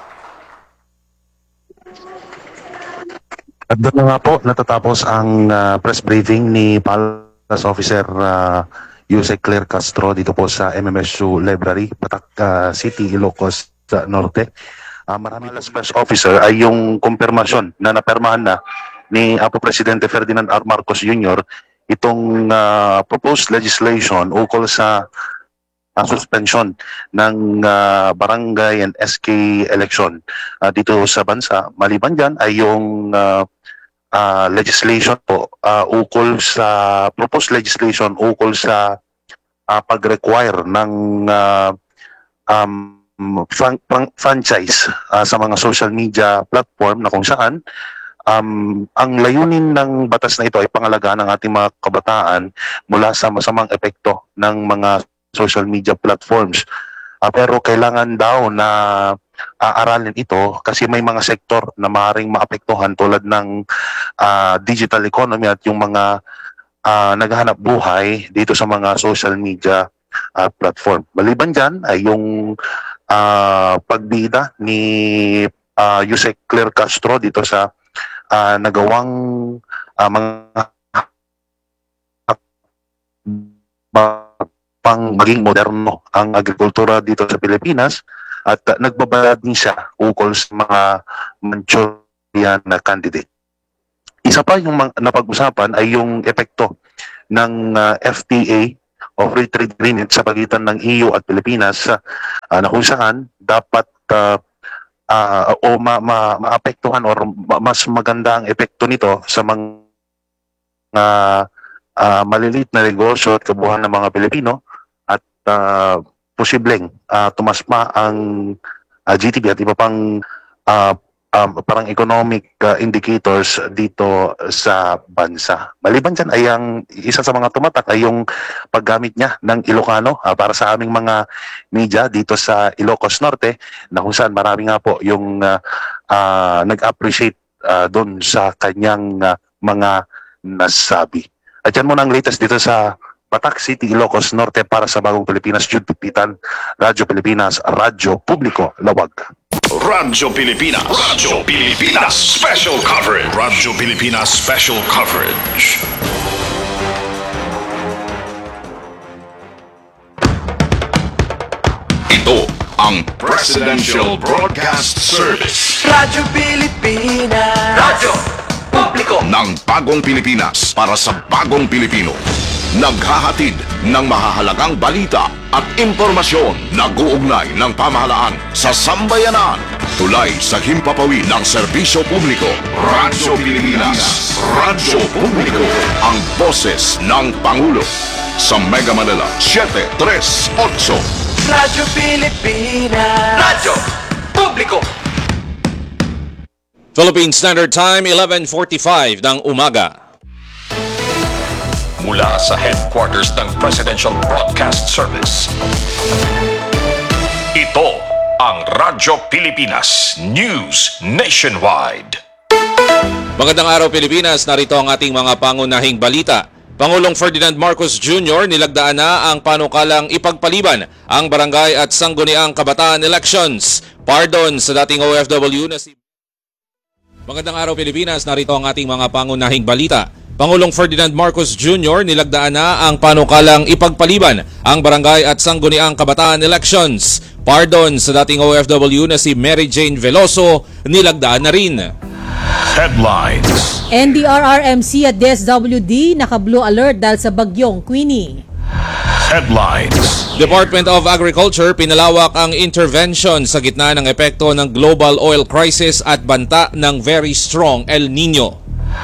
[SPEAKER 4] At doon na nga po natatapos ang uh, press briefing ni Palace Officer uh, Yusek Claire Castro dito po sa M M S U Library, Batak uh, City, Ilocos uh, Norte. Uh, marami Palace Press Officer ay yung kumpirmasyon na napermahan na ni Apo Presidente Ferdinand R. Marcos Junior itong uh, proposed legislation ukol sa uh, suspension ng uh, barangay and S K election uh, dito sa bansa. Maliban dyan ay yung uh, uh, legislation po uh, ukol sa proposed legislation ukol sa uh, pag-require ng uh, um, fran- fran- franchise uh, sa mga social media platform na kung saan Um, ang layunin ng batas na ito ay pangalagaan ng ating mga kabataan mula sa masamang epekto ng mga social media platforms. Uh, pero kailangan daw na uh, aralin ito kasi may mga sektor na maaaring maapektuhan tulad ng uh, digital economy at yung mga uh, naghahanap buhay dito sa mga social media uh, platform. Maliban dyan ay yung uh, pagbida ni uh, Yusek Claire Castro dito sa Uh, nagawang uh, mga pang maging moderno ang agrikultura dito sa Pilipinas at uh, nagbabalad din siya ukol sa mga Manchurian na candidate. Isa pa yung mga napag-usapan ay yung epekto ng uh, F T A o Free Trade Agreement sa pagitan ng E U at Pilipinas uh, na kung saan dapat uh, uh, o ma ma maapektuhan or ma mas maganda ang epekto nito sa mga uh, uh, maliliit na negosyo at kabuuan ng mga Pilipino at uh, posibleng uh, tumasma ang uh, G D P at iba pang uh, Um, parang economic uh, indicators dito sa bansa. Maliban dyan ay ang isa sa mga tumatak ay yung paggamit niya ng Ilocano uh, para sa aming mga media dito sa Ilocos Norte na kung saan marami nga po yung uh, uh, nag-appreciate uh, doon sa kanyang uh, mga nasabi. At yan muna ang latest dito sa Batak City, Ilocos Norte para sa Bagong Pilipinas. Jude Pipitan, Radyo Pilipinas, Radyo Publiko, Lawag.
[SPEAKER 9] Radyo Pilipinas. Radyo Pilipinas Special Coverage. Radyo Pilipinas Special Coverage. Ito ang Presidential Broadcast Service.
[SPEAKER 10] Radyo Pilipinas. Radyo Publiko
[SPEAKER 9] ng Bagong Pilipinas para sa Bagong Pilipino. Naghahatid ng mahahalagang balita at impormasyon na guugnay ng pamahalaan sa sambayanan. Tulay sa himpapawid ng serbisyo publiko. Radyo Pilipinas. Radyo Publiko. Ang boses ng Pangulo. Sa Mega Manila, seven three eight.
[SPEAKER 10] Radyo Pilipinas. Radyo Publiko.
[SPEAKER 11] Philippine Standard Time, eleven forty-five ng umaga.
[SPEAKER 9] Mula sa headquarters ng Presidential Broadcast Service. Ito ang Radyo Pilipinas News Nationwide.
[SPEAKER 11] Magandang araw Pilipinas, narito ang ating mga pangunahing balita. Pangulong Ferdinand Marcos Junior nilagdaan na ang panukalang ipagpaliban ang barangay at sangguniang kabataan elections. Pardon sa dating O F W na si... Magandang araw Pilipinas, narito ang ating mga pangunahing balita. Pangulong Ferdinand Marcos Junior nilagdaan na ang panukalang ipagpaliban ang barangay at sangguniang kabataan elections. Pardon sa dating O F W na si Mary Jane Veloso, nilagdaan na rin.
[SPEAKER 9] Headlines.
[SPEAKER 12] N D R R M C at D S W D naka-blue alert dahil sa bagyong Queenie.
[SPEAKER 9] Headlines.
[SPEAKER 11] Department of Agriculture pinalawak ang intervention sa gitna ng epekto ng global oil crisis at banta ng very strong El Nino.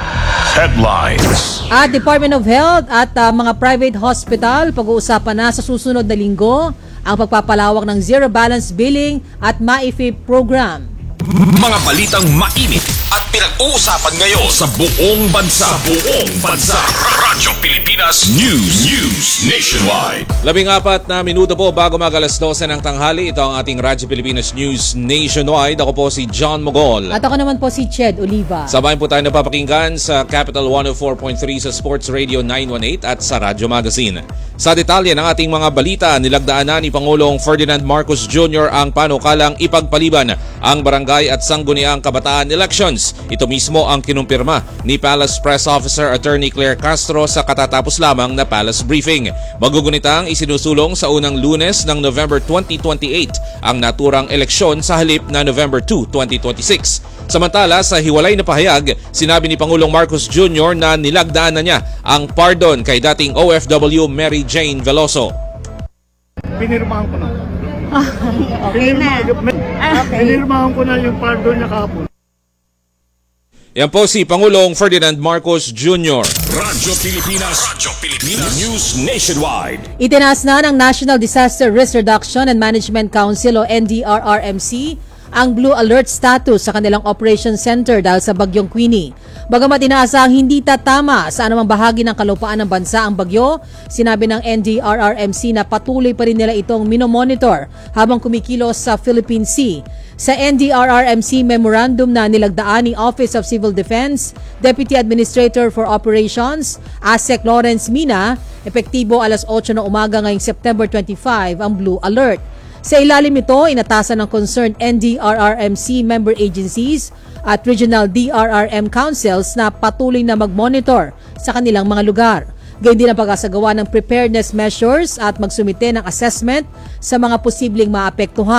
[SPEAKER 9] Headlines.
[SPEAKER 12] At Department of Health at uh, mga private hospital pag-uusapan na sa susunod na linggo ang pagpapalawak ng zero balance billing at M A I F I program.
[SPEAKER 9] Mga balitang mainit at pinag-uusapan ngayon sa buong bansa. Buong bansa. Radyo Pilipinas News. News Nationwide.
[SPEAKER 11] Labing apat na minuto po bago mag alas dose ng tanghali. Ito ang ating Radyo Pilipinas News Nationwide. Ako po si John Mogol.
[SPEAKER 12] At ako naman po si Ched Oliva.
[SPEAKER 11] Sabayan po tayo napapakinggan sa Capital one oh four point three sa Sports Radio nine one eight at sa Radyo Magazine. Sa detalye ng ating mga balita, nilagdaan na ni Pangulong Ferdinand Marcos Junior ang panukalang ipagpaliban ang barangay at sangguniang kabataan elections. Ito mismo ang kinumpirma ni Palace Press Officer Attorney Claire Castro sa katatapos lamang na Palace briefing. Magugunitang isinusulong sa unang Lunes ng November twenty twenty-eight ang naturang eleksyon sa halip na November two, twenty twenty-six. Samantala, sa hiwalay na pahayag, sinabi ni Pangulong Marcos Junior na nilagdaan na niya ang pardon kay dating O F W Mary Jane Veloso.
[SPEAKER 13] Pinirmahan ko na.
[SPEAKER 14] Okay na. Okay.
[SPEAKER 13] Pinirmahan ko na yung pardon niya kahapon.
[SPEAKER 11] Yan po si Pangulong Ferdinand Marcos Junior
[SPEAKER 9] Radyo Pilipinas. Radyo Pilipinas News Nationwide.
[SPEAKER 12] Itinaas na ng National Disaster Risk Reduction and Management Council o N D R R M C ang Blue Alert status sa kanilang Operation Center dahil sa bagyong Queenie. Bagamat inaasahang hindi tatama sa anumang bahagi ng kalupaan ng bansa ang bagyo, sinabi ng N D R R M C na patuloy pa rin nila itong minomonitor habang kumikilos sa Philippine Sea. Sa N D R R M C memorandum na nilagdaan ni Office of Civil Defense, Deputy Administrator for Operations, ASEC Lawrence Mina, epektibo alas otso ng umaga ngayong September twenty-five ang Blue Alert. Sa ilalim ito, inatasan ng concerned N D R R M C member agencies at regional D R R M councils na patuloy na mag-monitor sa kanilang mga lugar. Gayun din ang pag-asagawa ng preparedness measures at magsumite ng assessment sa mga posibleng maapektuhan.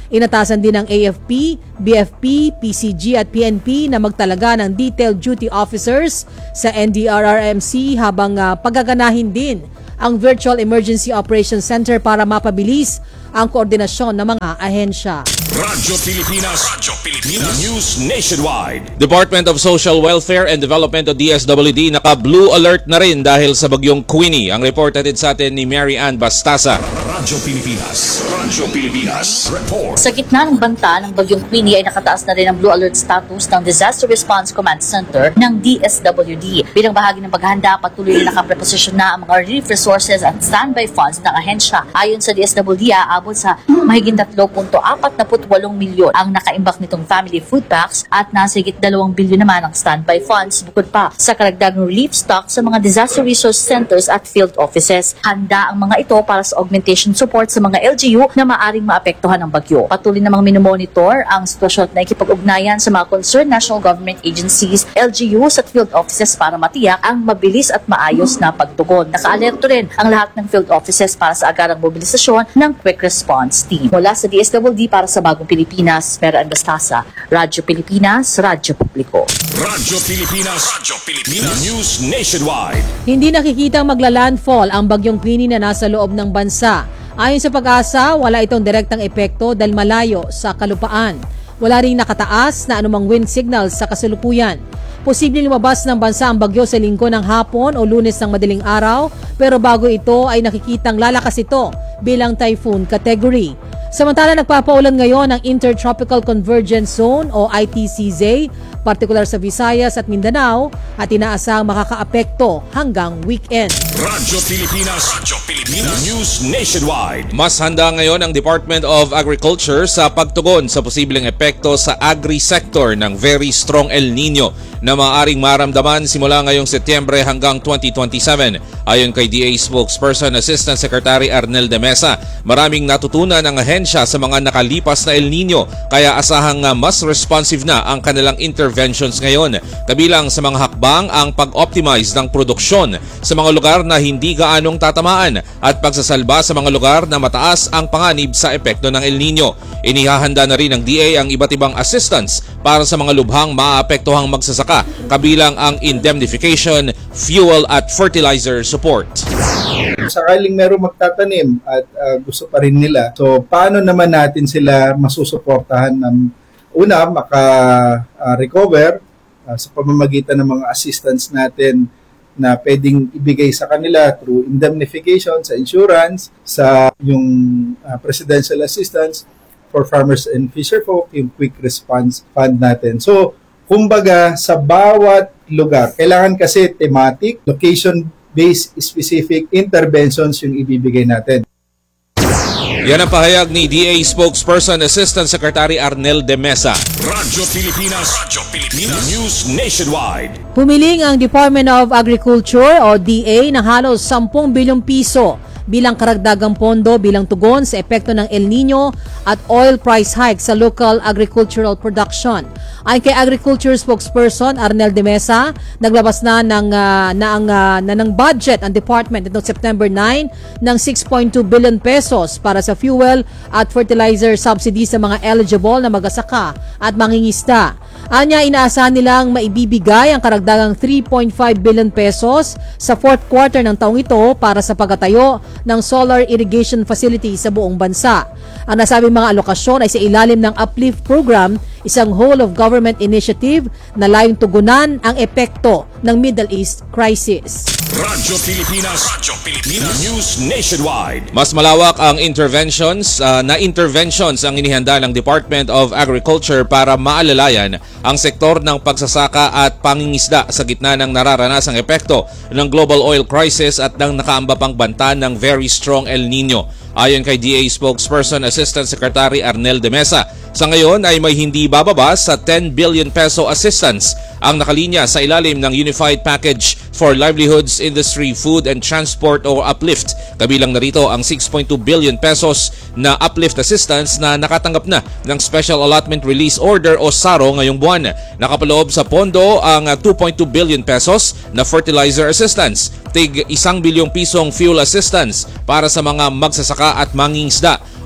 [SPEAKER 12] Inatasan din ng A F P, B F P, P C G at P N P na magtalaga ng detailed duty officers sa N D R R M C habang uh, pagaganahin din ang Virtual Emergency Operations Center para mapabilis ang koordinasyon ng mga ahensya.
[SPEAKER 9] Radyo Pilipinas, Radyo Pilipinas, News Nationwide.
[SPEAKER 11] Department of Social Welfare and Development o D S W D naka-blue alert na rin dahil sa bagyong Queenie. Ang report natin sa atin ni Mary Ann Bastasa.
[SPEAKER 9] Radyo Pilipinas, Radyo Pilipinas, report.
[SPEAKER 15] Sa gitna ng banta ng bagyong Queenie ay nakataas na rin ang blue alert status ng Disaster Response Command Center ng D S W D. Bilang bahagi ng paghahanda, patuloy na nakapreposisyon na ang mga relief resources at standby funds ng ahensya. Ayon sa D S W D, aabot sa mahigit three point four eight milyon ang nakaimbak nitong family food packs at nasa higit dalawang bilyon naman ang standby funds bukod pa sa karagdagang relief stock sa mga disaster resource centers at field offices. Handa ang mga ito para sa augmentation support sa mga L G U na maaring maapektuhan ng bagyo. Patuloy namang minomonitor ang sitwasyon at nakikipag-ugnayan sa mga concerned national government agencies, L G Us at field offices para matiyak ang mabilis at maayos na pagtugon. Naka-alerto rin ang lahat ng field offices para sa agarang mobilisasyon ng quick response team. Mula sa D S W D para sa Bagong Pilipinas, Mary Ann Bastasa, Radyo Pilipinas, Radyo Publiko.
[SPEAKER 9] Radyo Pilipinas, Radyo Pilipinas, News Nationwide.
[SPEAKER 12] Hindi nakikitang magla-landfall ang bagyong Queenie na nasa loob ng bansa. Ayon sa Pag-asa, wala itong direktang epekto dahil malayo sa kalupaan. Wala ring nakataas na anumang wind signals sa kasalukuyan. Posibleng lumabas ng bansa ang bagyo sa linggo ng hapon o Lunes ng madaling araw, pero bago ito ay nakikitang lalakas ito bilang typhoon category. Samantala, nagpapaulan ngayon ang Intertropical Convergence Zone o I T C Z, partikular sa Visayas at Mindanao, at inaasahang makakaapekto hanggang weekend.
[SPEAKER 9] Radyo Pilipinas, Radyo Pilipinas, News Nationwide.
[SPEAKER 11] Mas handa ngayon ang Department of Agriculture sa pagtugon sa posibleng epekto sa agri-sector ng very strong El Nino na maaaring maramdaman simula ngayong Setyembre hanggang twenty twenty-seven. Ayon kay D A spokesperson Assistant Secretary Arnel de Mesa, maraming natutunan ang ahensya sa mga nakalipas na El Nino kaya asahang mas responsive na ang kanilang interventions ngayon. Kabilang sa mga hakbang ang pag-optimize ng produksyon sa mga lugar na hindi gaanong tatamaan at pagsasalba sa mga lugar na mataas ang panganib sa epekto ng El Nino. Inihahanda na rin ng D A ang iba't ibang assistance para sa mga lubhang maapektuhang magsasaka, kabilang ang indemnification, fuel at fertilizer support.
[SPEAKER 16] Sakaling meron magtatanim at uh, gusto pa rin nila, so paano naman natin sila masusuportahan ng una, maka-recover uh, sa pamamagitan ng mga assistance natin na pwedeng ibigay sa kanila through indemnification, sa insurance, sa yung uh, presidential assistance for farmers and fisherfolk, yung quick response fund natin. So, kumbaga, sa bawat lugar, kailangan kasi thematic, location-based, specific interventions yung ibibigay natin.
[SPEAKER 11] Yan ang pahayag ni D A spokesperson Assistant Secretary Arnel de Mesa.
[SPEAKER 9] Radyo Pilipinas, Radyo Pilipinas, News Nationwide.
[SPEAKER 12] Humiling ang Department of Agriculture o D A ng halos ten bilyong piso bilang karagdagang pondo bilang tugon sa epekto ng El Nino at oil price hike sa local agricultural production. Ayon kay Agriculture spokesperson Arnel de Mesa, naglabas na ng uh, na ang uh, na ng budget ang department nitong September nine ng six point two billion pesos para sa fuel at fertilizer subsidy sa mga eligible na magsasaka at mangingisda. Anya, inaasahan nilang maibibigay ang karagdagang three point five billion pesos sa fourth quarter ng taong ito para sa pagtatayo ng solar irrigation facility sa buong bansa. Ang nasabing mga alokasyon ay sa ilalim ng Uplift Program, isang whole-of-government initiative na layong tugunan ang epekto ng Middle East crisis.
[SPEAKER 9] Radyo Pilipinas, Radyo Pilipinas, News Nationwide.
[SPEAKER 11] Mas malawak ang interventions uh, na interventions ang inihanda ng Department of Agriculture para maalalayan ang sektor ng pagsasaka at pangingisda sa gitna ng nararanasang epekto ng global oil crisis at ng nakaamba pang banta ng very strong El Nino. Ayon kay D A spokesperson Assistant Secretary Arnel de Mesa, sa ngayon ay may hindi bababa sa ten billion peso assistance ang nakalinya sa ilalim ng Unified Package for Livelihoods, Industry, Food and Transport o Uplift. Kabilang narito ang six point two billion pesos na uplift assistance na nakatanggap na ng Special Allotment Release Order o S A R O ngayong buwan. Nakapaloob sa pondo ang two point two billion pesos na fertilizer assistance, tig isang bilyong pisong fuel assistance para sa mga magsasaka at mangingisda,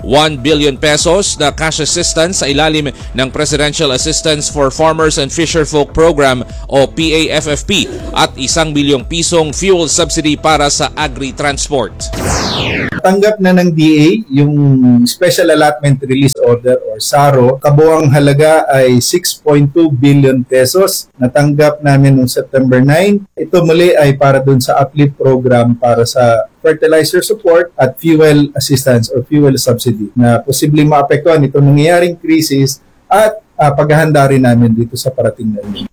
[SPEAKER 11] one billion pesos na cash assistance sa ilalim ng Presidential Assistance for Farmers and Fisherfolk Program o P A F F P at isang bilyong pisong fuel subsidy para sa agri-transport.
[SPEAKER 16] Tanggap na ng D A yung Special Allotment Release Order or S A R O. Kabuang halaga ay six point two billion pesos. Natanggap namin noong September nine. Ito muli ay para dun sa uplift program para sa fertilizer support at fuel assistance or fuel subsidy na posibleng maapektuhan itong nangyayaring krisis at uh, paghahanda rin namin dito sa parating na rin.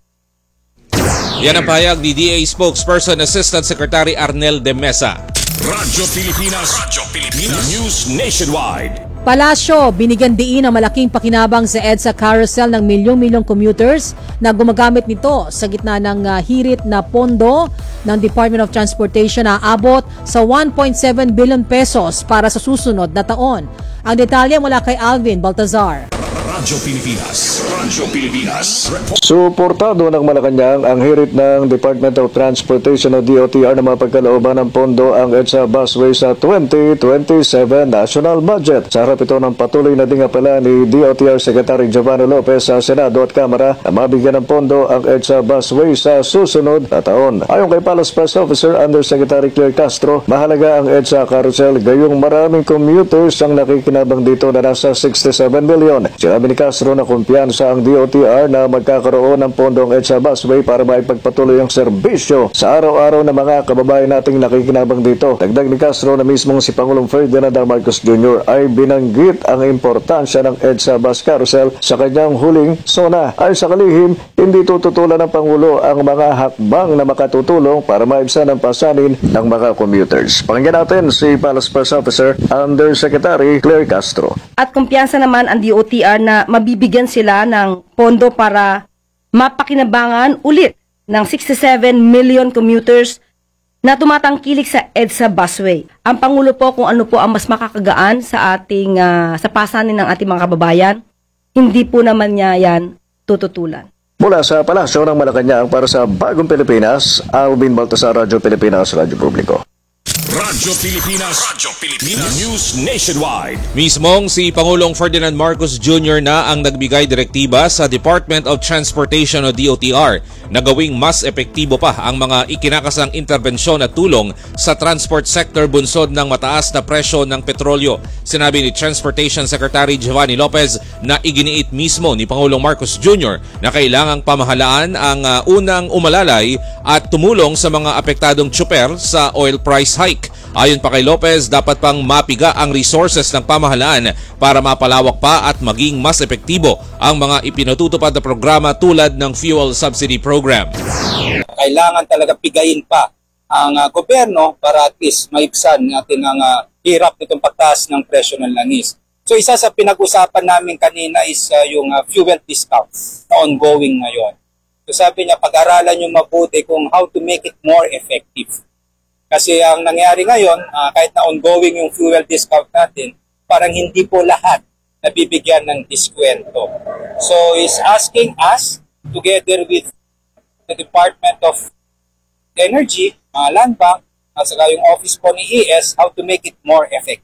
[SPEAKER 11] Yan ang pahayag ni D A Spokesperson Assistant Secretary Arnel de Mesa.
[SPEAKER 9] Radyo Pilipinas, Radyo Pilipinas News Nationwide.
[SPEAKER 12] Palasyo, binigyan diin ang malaking pakinabang sa EDSA carousel ng milyong-milyong commuters na gumagamit nito sa gitna ng uh, hirit na pondo ng Department of Transportation na abot sa one point seven billion pesos para sa susunod na taon. Ang detalye mula kay Alvin Baltazar.
[SPEAKER 9] Radyo Pilipinas, Radyo Pilipinas.
[SPEAKER 17] Suportado ng Malacanang ang hirit ng Department of Transportation o D O T R na mapagkalooban ng pondo ang EDSA busway sa twenty twenty-seven national budget. Sa harap ito ng patuloy na dingapala ni D O T R Secretary Giovanni Lopez sa Senado at Kamara na mabigyan ng pondo ang EDSA busway sa susunod na taon. Ayon kay Palace Press Officer Undersecretary Claire Castro, mahalaga ang EDSA carousel gayong maraming commuters ang nakikinabang dito na nasa sixty-seven million. Sinabi ni Castro na kumpiyansa ang D O T R na magkakaroon ng pondong EDSA busway para maipagpatuloy ang serbisyo sa araw-araw na mga kababayan nating nakikinabang dito. Dagdag ni Castro na mismong si Pangulong Ferdinand Marcos Junior ay binanggit ang importansya ng EDSA bus carousel sa kanyang huling sona. Ay sa kalihim, hindi tututulan ng Pangulo ang mga hakbang na makatutulong para maibsan ang pasanin ng mga commuters. Pakinggan natin si Palace Press Officer Undersecretary Claire Castro.
[SPEAKER 2] At kumpiyansa naman ang D O T R na mabibigyan sila ng pondo para mapakinabangan ulit ng sixty-seven million commuters na tumatangkilik sa EDSA busway. Ang Pangulo po kung ano po ang mas makakagaan sa ating uh, sa pasanin ng ating mga kababayan, hindi po naman niya yan tututulan.
[SPEAKER 17] Mula sa Palasyo ng Malacanang para sa Bagong Pilipinas, Alvin Baltasar, Radyo Pilipinas, Radyo Publiko.
[SPEAKER 9] Radyo Pilipinas, Radyo Pilipinas News Nationwide.
[SPEAKER 11] Mismong si Pangulong Ferdinand Marcos Junior na ang nagbigay direktiba sa Department of Transportation o D O T R na gawing mas epektibo pa ang mga ikinakasang interbensyon at tulong sa transport sector bunsod ng mataas na presyo ng petrolyo. Sinabi ni Transportation Secretary Giovanni Lopez na iginiit mismo ni Pangulong Marcos Junior na kailangang pamahalaan ang uh, unang umalalay at tumulong sa mga apektadong tsuper sa oil price hike. Ayon pa kay Lopez, dapat pang mapiga ang resources ng pamahalaan para mapalawak pa at maging mas epektibo ang mga ipinatutupad na programa tulad ng fuel subsidy program.
[SPEAKER 18] Kailangan talaga pigayin pa ang uh, gobyerno para at least maibsan natin ang uh, hirap nitong pagtaas ng presyo ng langis. So isa sa pinag-usapan namin kanina is uh, yung uh, fuel discounts na ongoing ngayon. So sabi niya, pag-aralan nyo mabuti kung how to make it more effective. Kasi ang nangyari ngayon, uh, kahit na ongoing yung fuel discount natin, parang hindi po lahat nabibigyan ng diskwento. So he's asking us, together with the Department of Energy, uh, Land Bank, at saka yung office po ni E S, how to make it more effective.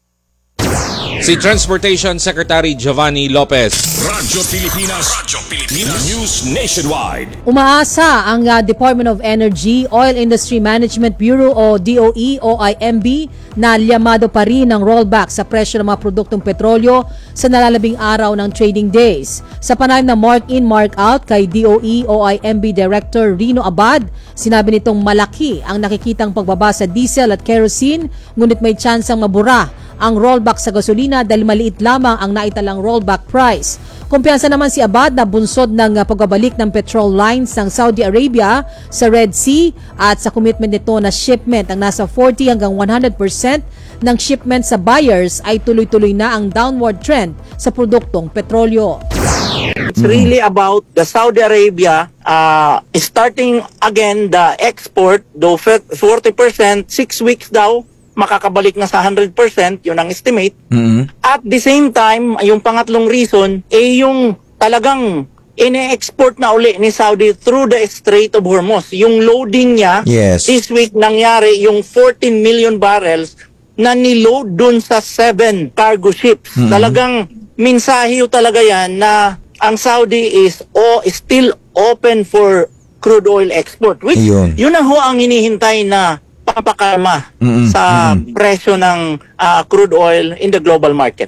[SPEAKER 11] Si Transportation Secretary Giovanni Lopez.
[SPEAKER 9] Radyo Pilipinas, Radyo Pilipinas News Nationwide.
[SPEAKER 12] Umaasa ang uh, Department of Energy, Oil Industry Management Bureau o D O E o I M B na liyamado pa rin ang rollback sa presyo ng mga produktong petrolyo sa nalalabing araw ng trading days. Sa panayam na mark-in, mark-out kay D O E o I M B Director Rino Abad, sinabi nitong malaki ang nakikitang pagbaba sa diesel at kerosene, ngunit may tsansang mabura ang rollback sa gasolina dahil maliit lamang ang naitalang rollback price. Kumpiyansa naman si Abad na bunsod ng pagbabalik ng petrol lines ng Saudi Arabia sa Red Sea at sa commitment nito na shipment ang nasa forty hanggang one hundred percent ng shipment sa buyers ay tuloy-tuloy na ang downward trend sa produktong petrolyo.
[SPEAKER 19] It's really about the Saudi Arabia uh, starting again the export, though forty percent, six weeks daw, makakabalik na sa one hundred percent, yun ang estimate.
[SPEAKER 20] Mm-hmm.
[SPEAKER 19] At the same time, yung pangatlong reason, eh yung talagang ine-export na uli ni Saudi through the Strait of Hormuz. Yung loading niya,
[SPEAKER 20] yes.
[SPEAKER 19] This week nangyari yung fourteen million barrels na niload dun sa seven cargo ships.
[SPEAKER 20] Mhm.
[SPEAKER 19] Talagang mensahe ho talaga yan na ang Saudi is o still open for crude oil export. Which,
[SPEAKER 20] Ayun.
[SPEAKER 19] yun na ho ang hinihintay na papakalma
[SPEAKER 20] Mhm.
[SPEAKER 19] sa
[SPEAKER 20] Mhm.
[SPEAKER 19] presyo ng ah, crude oil in the global market.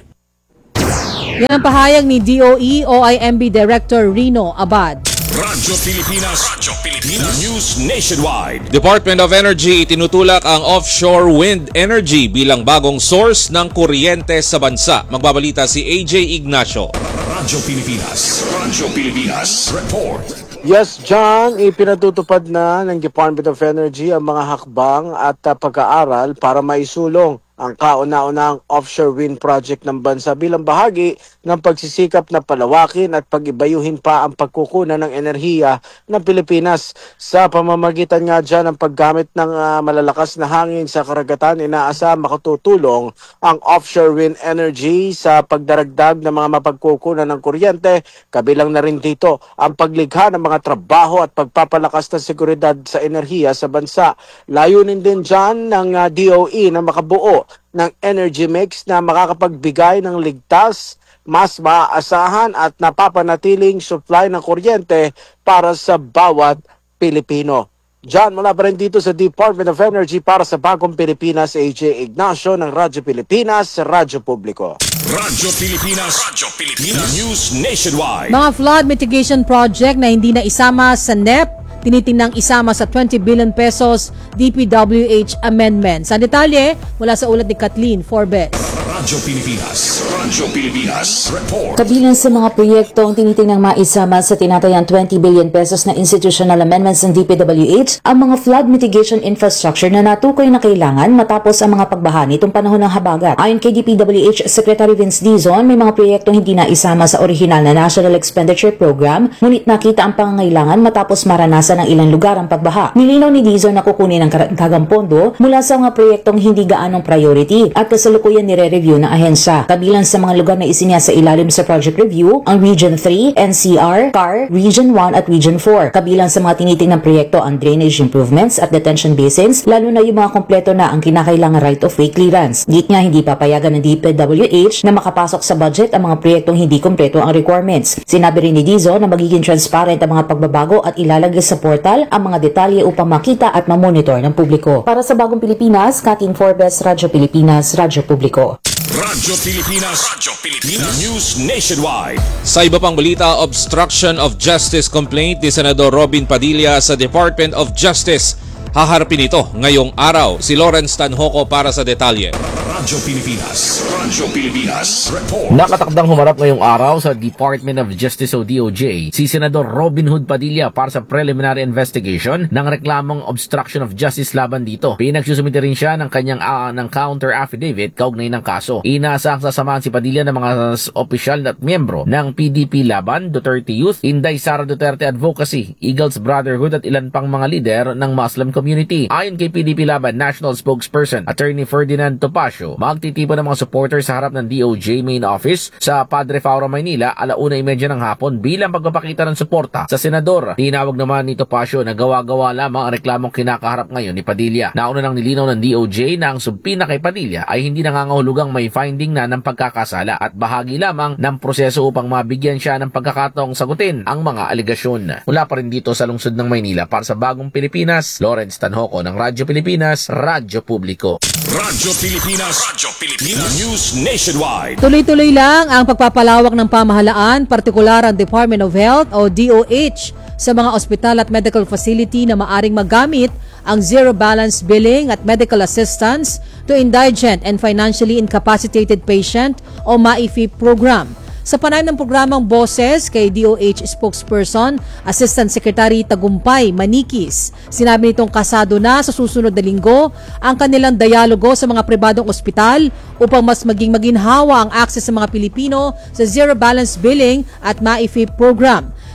[SPEAKER 12] Yan ang pahayag ni D O E O I M B Director Rino Abad.
[SPEAKER 9] Radyo Pilipinas, Radyo Pilipinas News Nationwide.
[SPEAKER 11] Department of Energy itinutulak ang offshore wind energy bilang bagong source ng kuryente sa bansa. Magbabalita si A J Ignacio.
[SPEAKER 9] Radyo Pilipinas, Radyo Pilipinas Report.
[SPEAKER 21] Yes, John, ipinatutupad na ng Department of Energy ang mga hakbang at uh, pag-aaral para maisulong ang kauna-unahang offshore wind project ng bansa bilang bahagi ng pagsisikap na palawakin at pag-ibayuhin pa ang pagkukunan ng enerhiya ng Pilipinas. Sa pamamagitan nga dyan ng paggamit ng uh, malalakas na hangin sa karagatan, inaasam makatutulong ang offshore wind energy sa pagdaragdag ng mga mapagkukunan ng kuryente. Kabilang na rin dito ang paglikha ng mga trabaho at pagpapalakas ng seguridad sa enerhiya sa bansa. Layunin din dyan ng uh, D O E na makabuo ng energy mix na makakapagbigay ng ligtas, mas maaasahan at napapanatiling supply ng kuryente para sa bawat Pilipino. John, mula pa rin dito sa Department of Energy para sa Bagong Pilipinas, A J Ignacio ng Radyo Pilipinas, Radyo Publiko.
[SPEAKER 9] Radyo Pilipinas, Radyo Pilipinas News Nationwide.
[SPEAKER 12] Mga flood mitigation project na hindi na isama sa N E P, tinitingnang isama sa twenty billion pesos D P W H amendment. Sa detalye, mula sa ulat ni Kathleen Forbes.
[SPEAKER 9] Radyo Pilipinas, Radyo Pilipinas Report.
[SPEAKER 22] Kabilang sa mga proyektong tinitingnang maisama sa tinatayang twenty billion pesos na institutional amendments ng D P W H ang mga flood mitigation infrastructure na natukoy na kailangan matapos ang mga pagbaha nitong panahon ng habagat. Ayon kay D P W H Secretary Vince Dizon, may mga proyektong hindi na isama sa orihinal na National Expenditure Program, ngunit nakita ang pangangailangan matapos maranasan ng ilang lugar ang pagbaha. Nilinaw ni Dizon na kukunin ang karagdagang pondo mula sa mga proyektong hindi gaanong priority at kasalukuyan nire-review ng ahensya. Kabilang sa mga lugar na isinya sa ilalim sa project review, ang Region three, N C R, C A R, Region one at Region four. Kabilang sa mga tinitingnan proyekto ang drainage improvements at detention basins, lalo na yung mga kompleto na ang kinakailangan right-of-way clearance. Git nga hindi papayagan ng D P W H na makapasok sa budget ang mga proyektong hindi kompleto ang requirements. Sinabi rin ni Dizon na magiging transparent ang mga pagbabago at ilalagay sa portal ang mga detalye upang makita at mamonitor ng publiko. Para sa Bagong Pilipinas, Kathleen Forbes, Radyo Pilipinas, Radyo Publiko.
[SPEAKER 9] Radyo Pilipinas, Radyo Pilipinas News Nationwide.
[SPEAKER 11] Sa iba pang balita, obstruction of justice complaint ni Senador Robin Padilla sa Department of Justice. Haharapin ito ngayong araw. Si Lawrence Tanhoco para sa detalye.
[SPEAKER 9] Radyo Pilipinas, Radyo Pilipinas Report.
[SPEAKER 23] Nakatakdang humarap ngayong araw sa Department of Justice o D O J si Senador Robin Hood Padilla para sa preliminary investigation ng reklamong obstruction of justice laban dito. Pinagsusumite rin siya ng kanyang uh, ng counter affidavit kaugnay ng kaso. Inaasahang sasamahan si Padilla ng mga opisyal at miyembro ng P D P Laban, Duterte Youth, Inday Sara Duterte Advocacy, Eagles Brotherhood at ilan pang mga lider ng Muslim community. Ayon kay P D P Laban National Spokesperson Attorney Ferdinand Topacio, magtitipon ng mga supporters sa harap ng D O J main office sa Padre Faura, Maynila alauna imedya ng hapon bilang pagpapakita ng suporta sa senador. Tinawag naman ni Topacio na gawa-gawa lamang ang reklamong kinakaharap ngayon ni Padilla. Nauna nang nilinaw ng D O J na ang subpina kay Padilla ay hindi nangangahulugang may finding na ng pagkakasala at bahagi lamang ng proseso upang mabigyan siya ng pagkakataong sagutin ang mga aligasyon. Mula pa rin dito sa lungsod ng Maynila para sa Bagong Pilipinas, Lawrence Tanhoco ng Radyo Pilipinas, Radyo Publiko.
[SPEAKER 9] Radyo Pilipinas, Radyo Pilipinas News Nationwide.
[SPEAKER 12] Tuloy-tuloy lang ang pagpapalawak ng pamahalaan, partikular ang Department of Health o D O H sa mga ospital at medical facility na maaring magamit ang zero balance billing at medical assistance to indigent and financially incapacitated patient o M A I F I program. Sa panayam ng programang Boses kay D O H spokesperson, Assistant Secretary Tagumpay Manikis, sinabi nitong kasado na sa susunod na linggo ang kanilang dialogo sa mga pribadong ospital upang mas maging maginhawa ang access sa mga Pilipino sa zero balance billing at M A I F I program.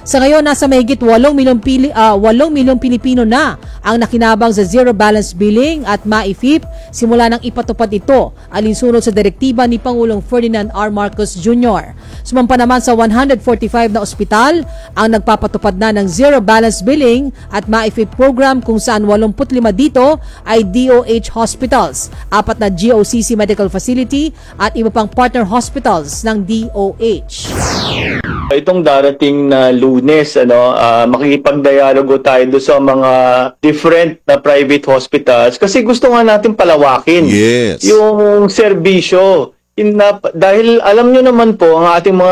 [SPEAKER 12] Sa ngayon, nasa mahigit walong milyong, pili, uh, walong milyong Pilipino na ang nakinabang sa zero balance billing at M A I F I P simula nang ipatupad ito alinsunod sa direktiba ni Pangulong Ferdinand R. Marcos Junior Sumampa naman sa one hundred forty-five na ospital ang nagpapatupad na ng zero balance billing at M A I F I P program, kung saan eighty-five dito ay D O H hospitals, apat na G O C C medical facility at iba pang partner hospitals ng D O H.
[SPEAKER 1] Itong darating na Lunes, ano, uh, makikipag-dialogo tayo doon sa mga different na private hospitals kasi gusto nga natin palawakin
[SPEAKER 5] Yes.
[SPEAKER 1] yung serbisyo. In, na, dahil alam nyo naman po, ang ating mga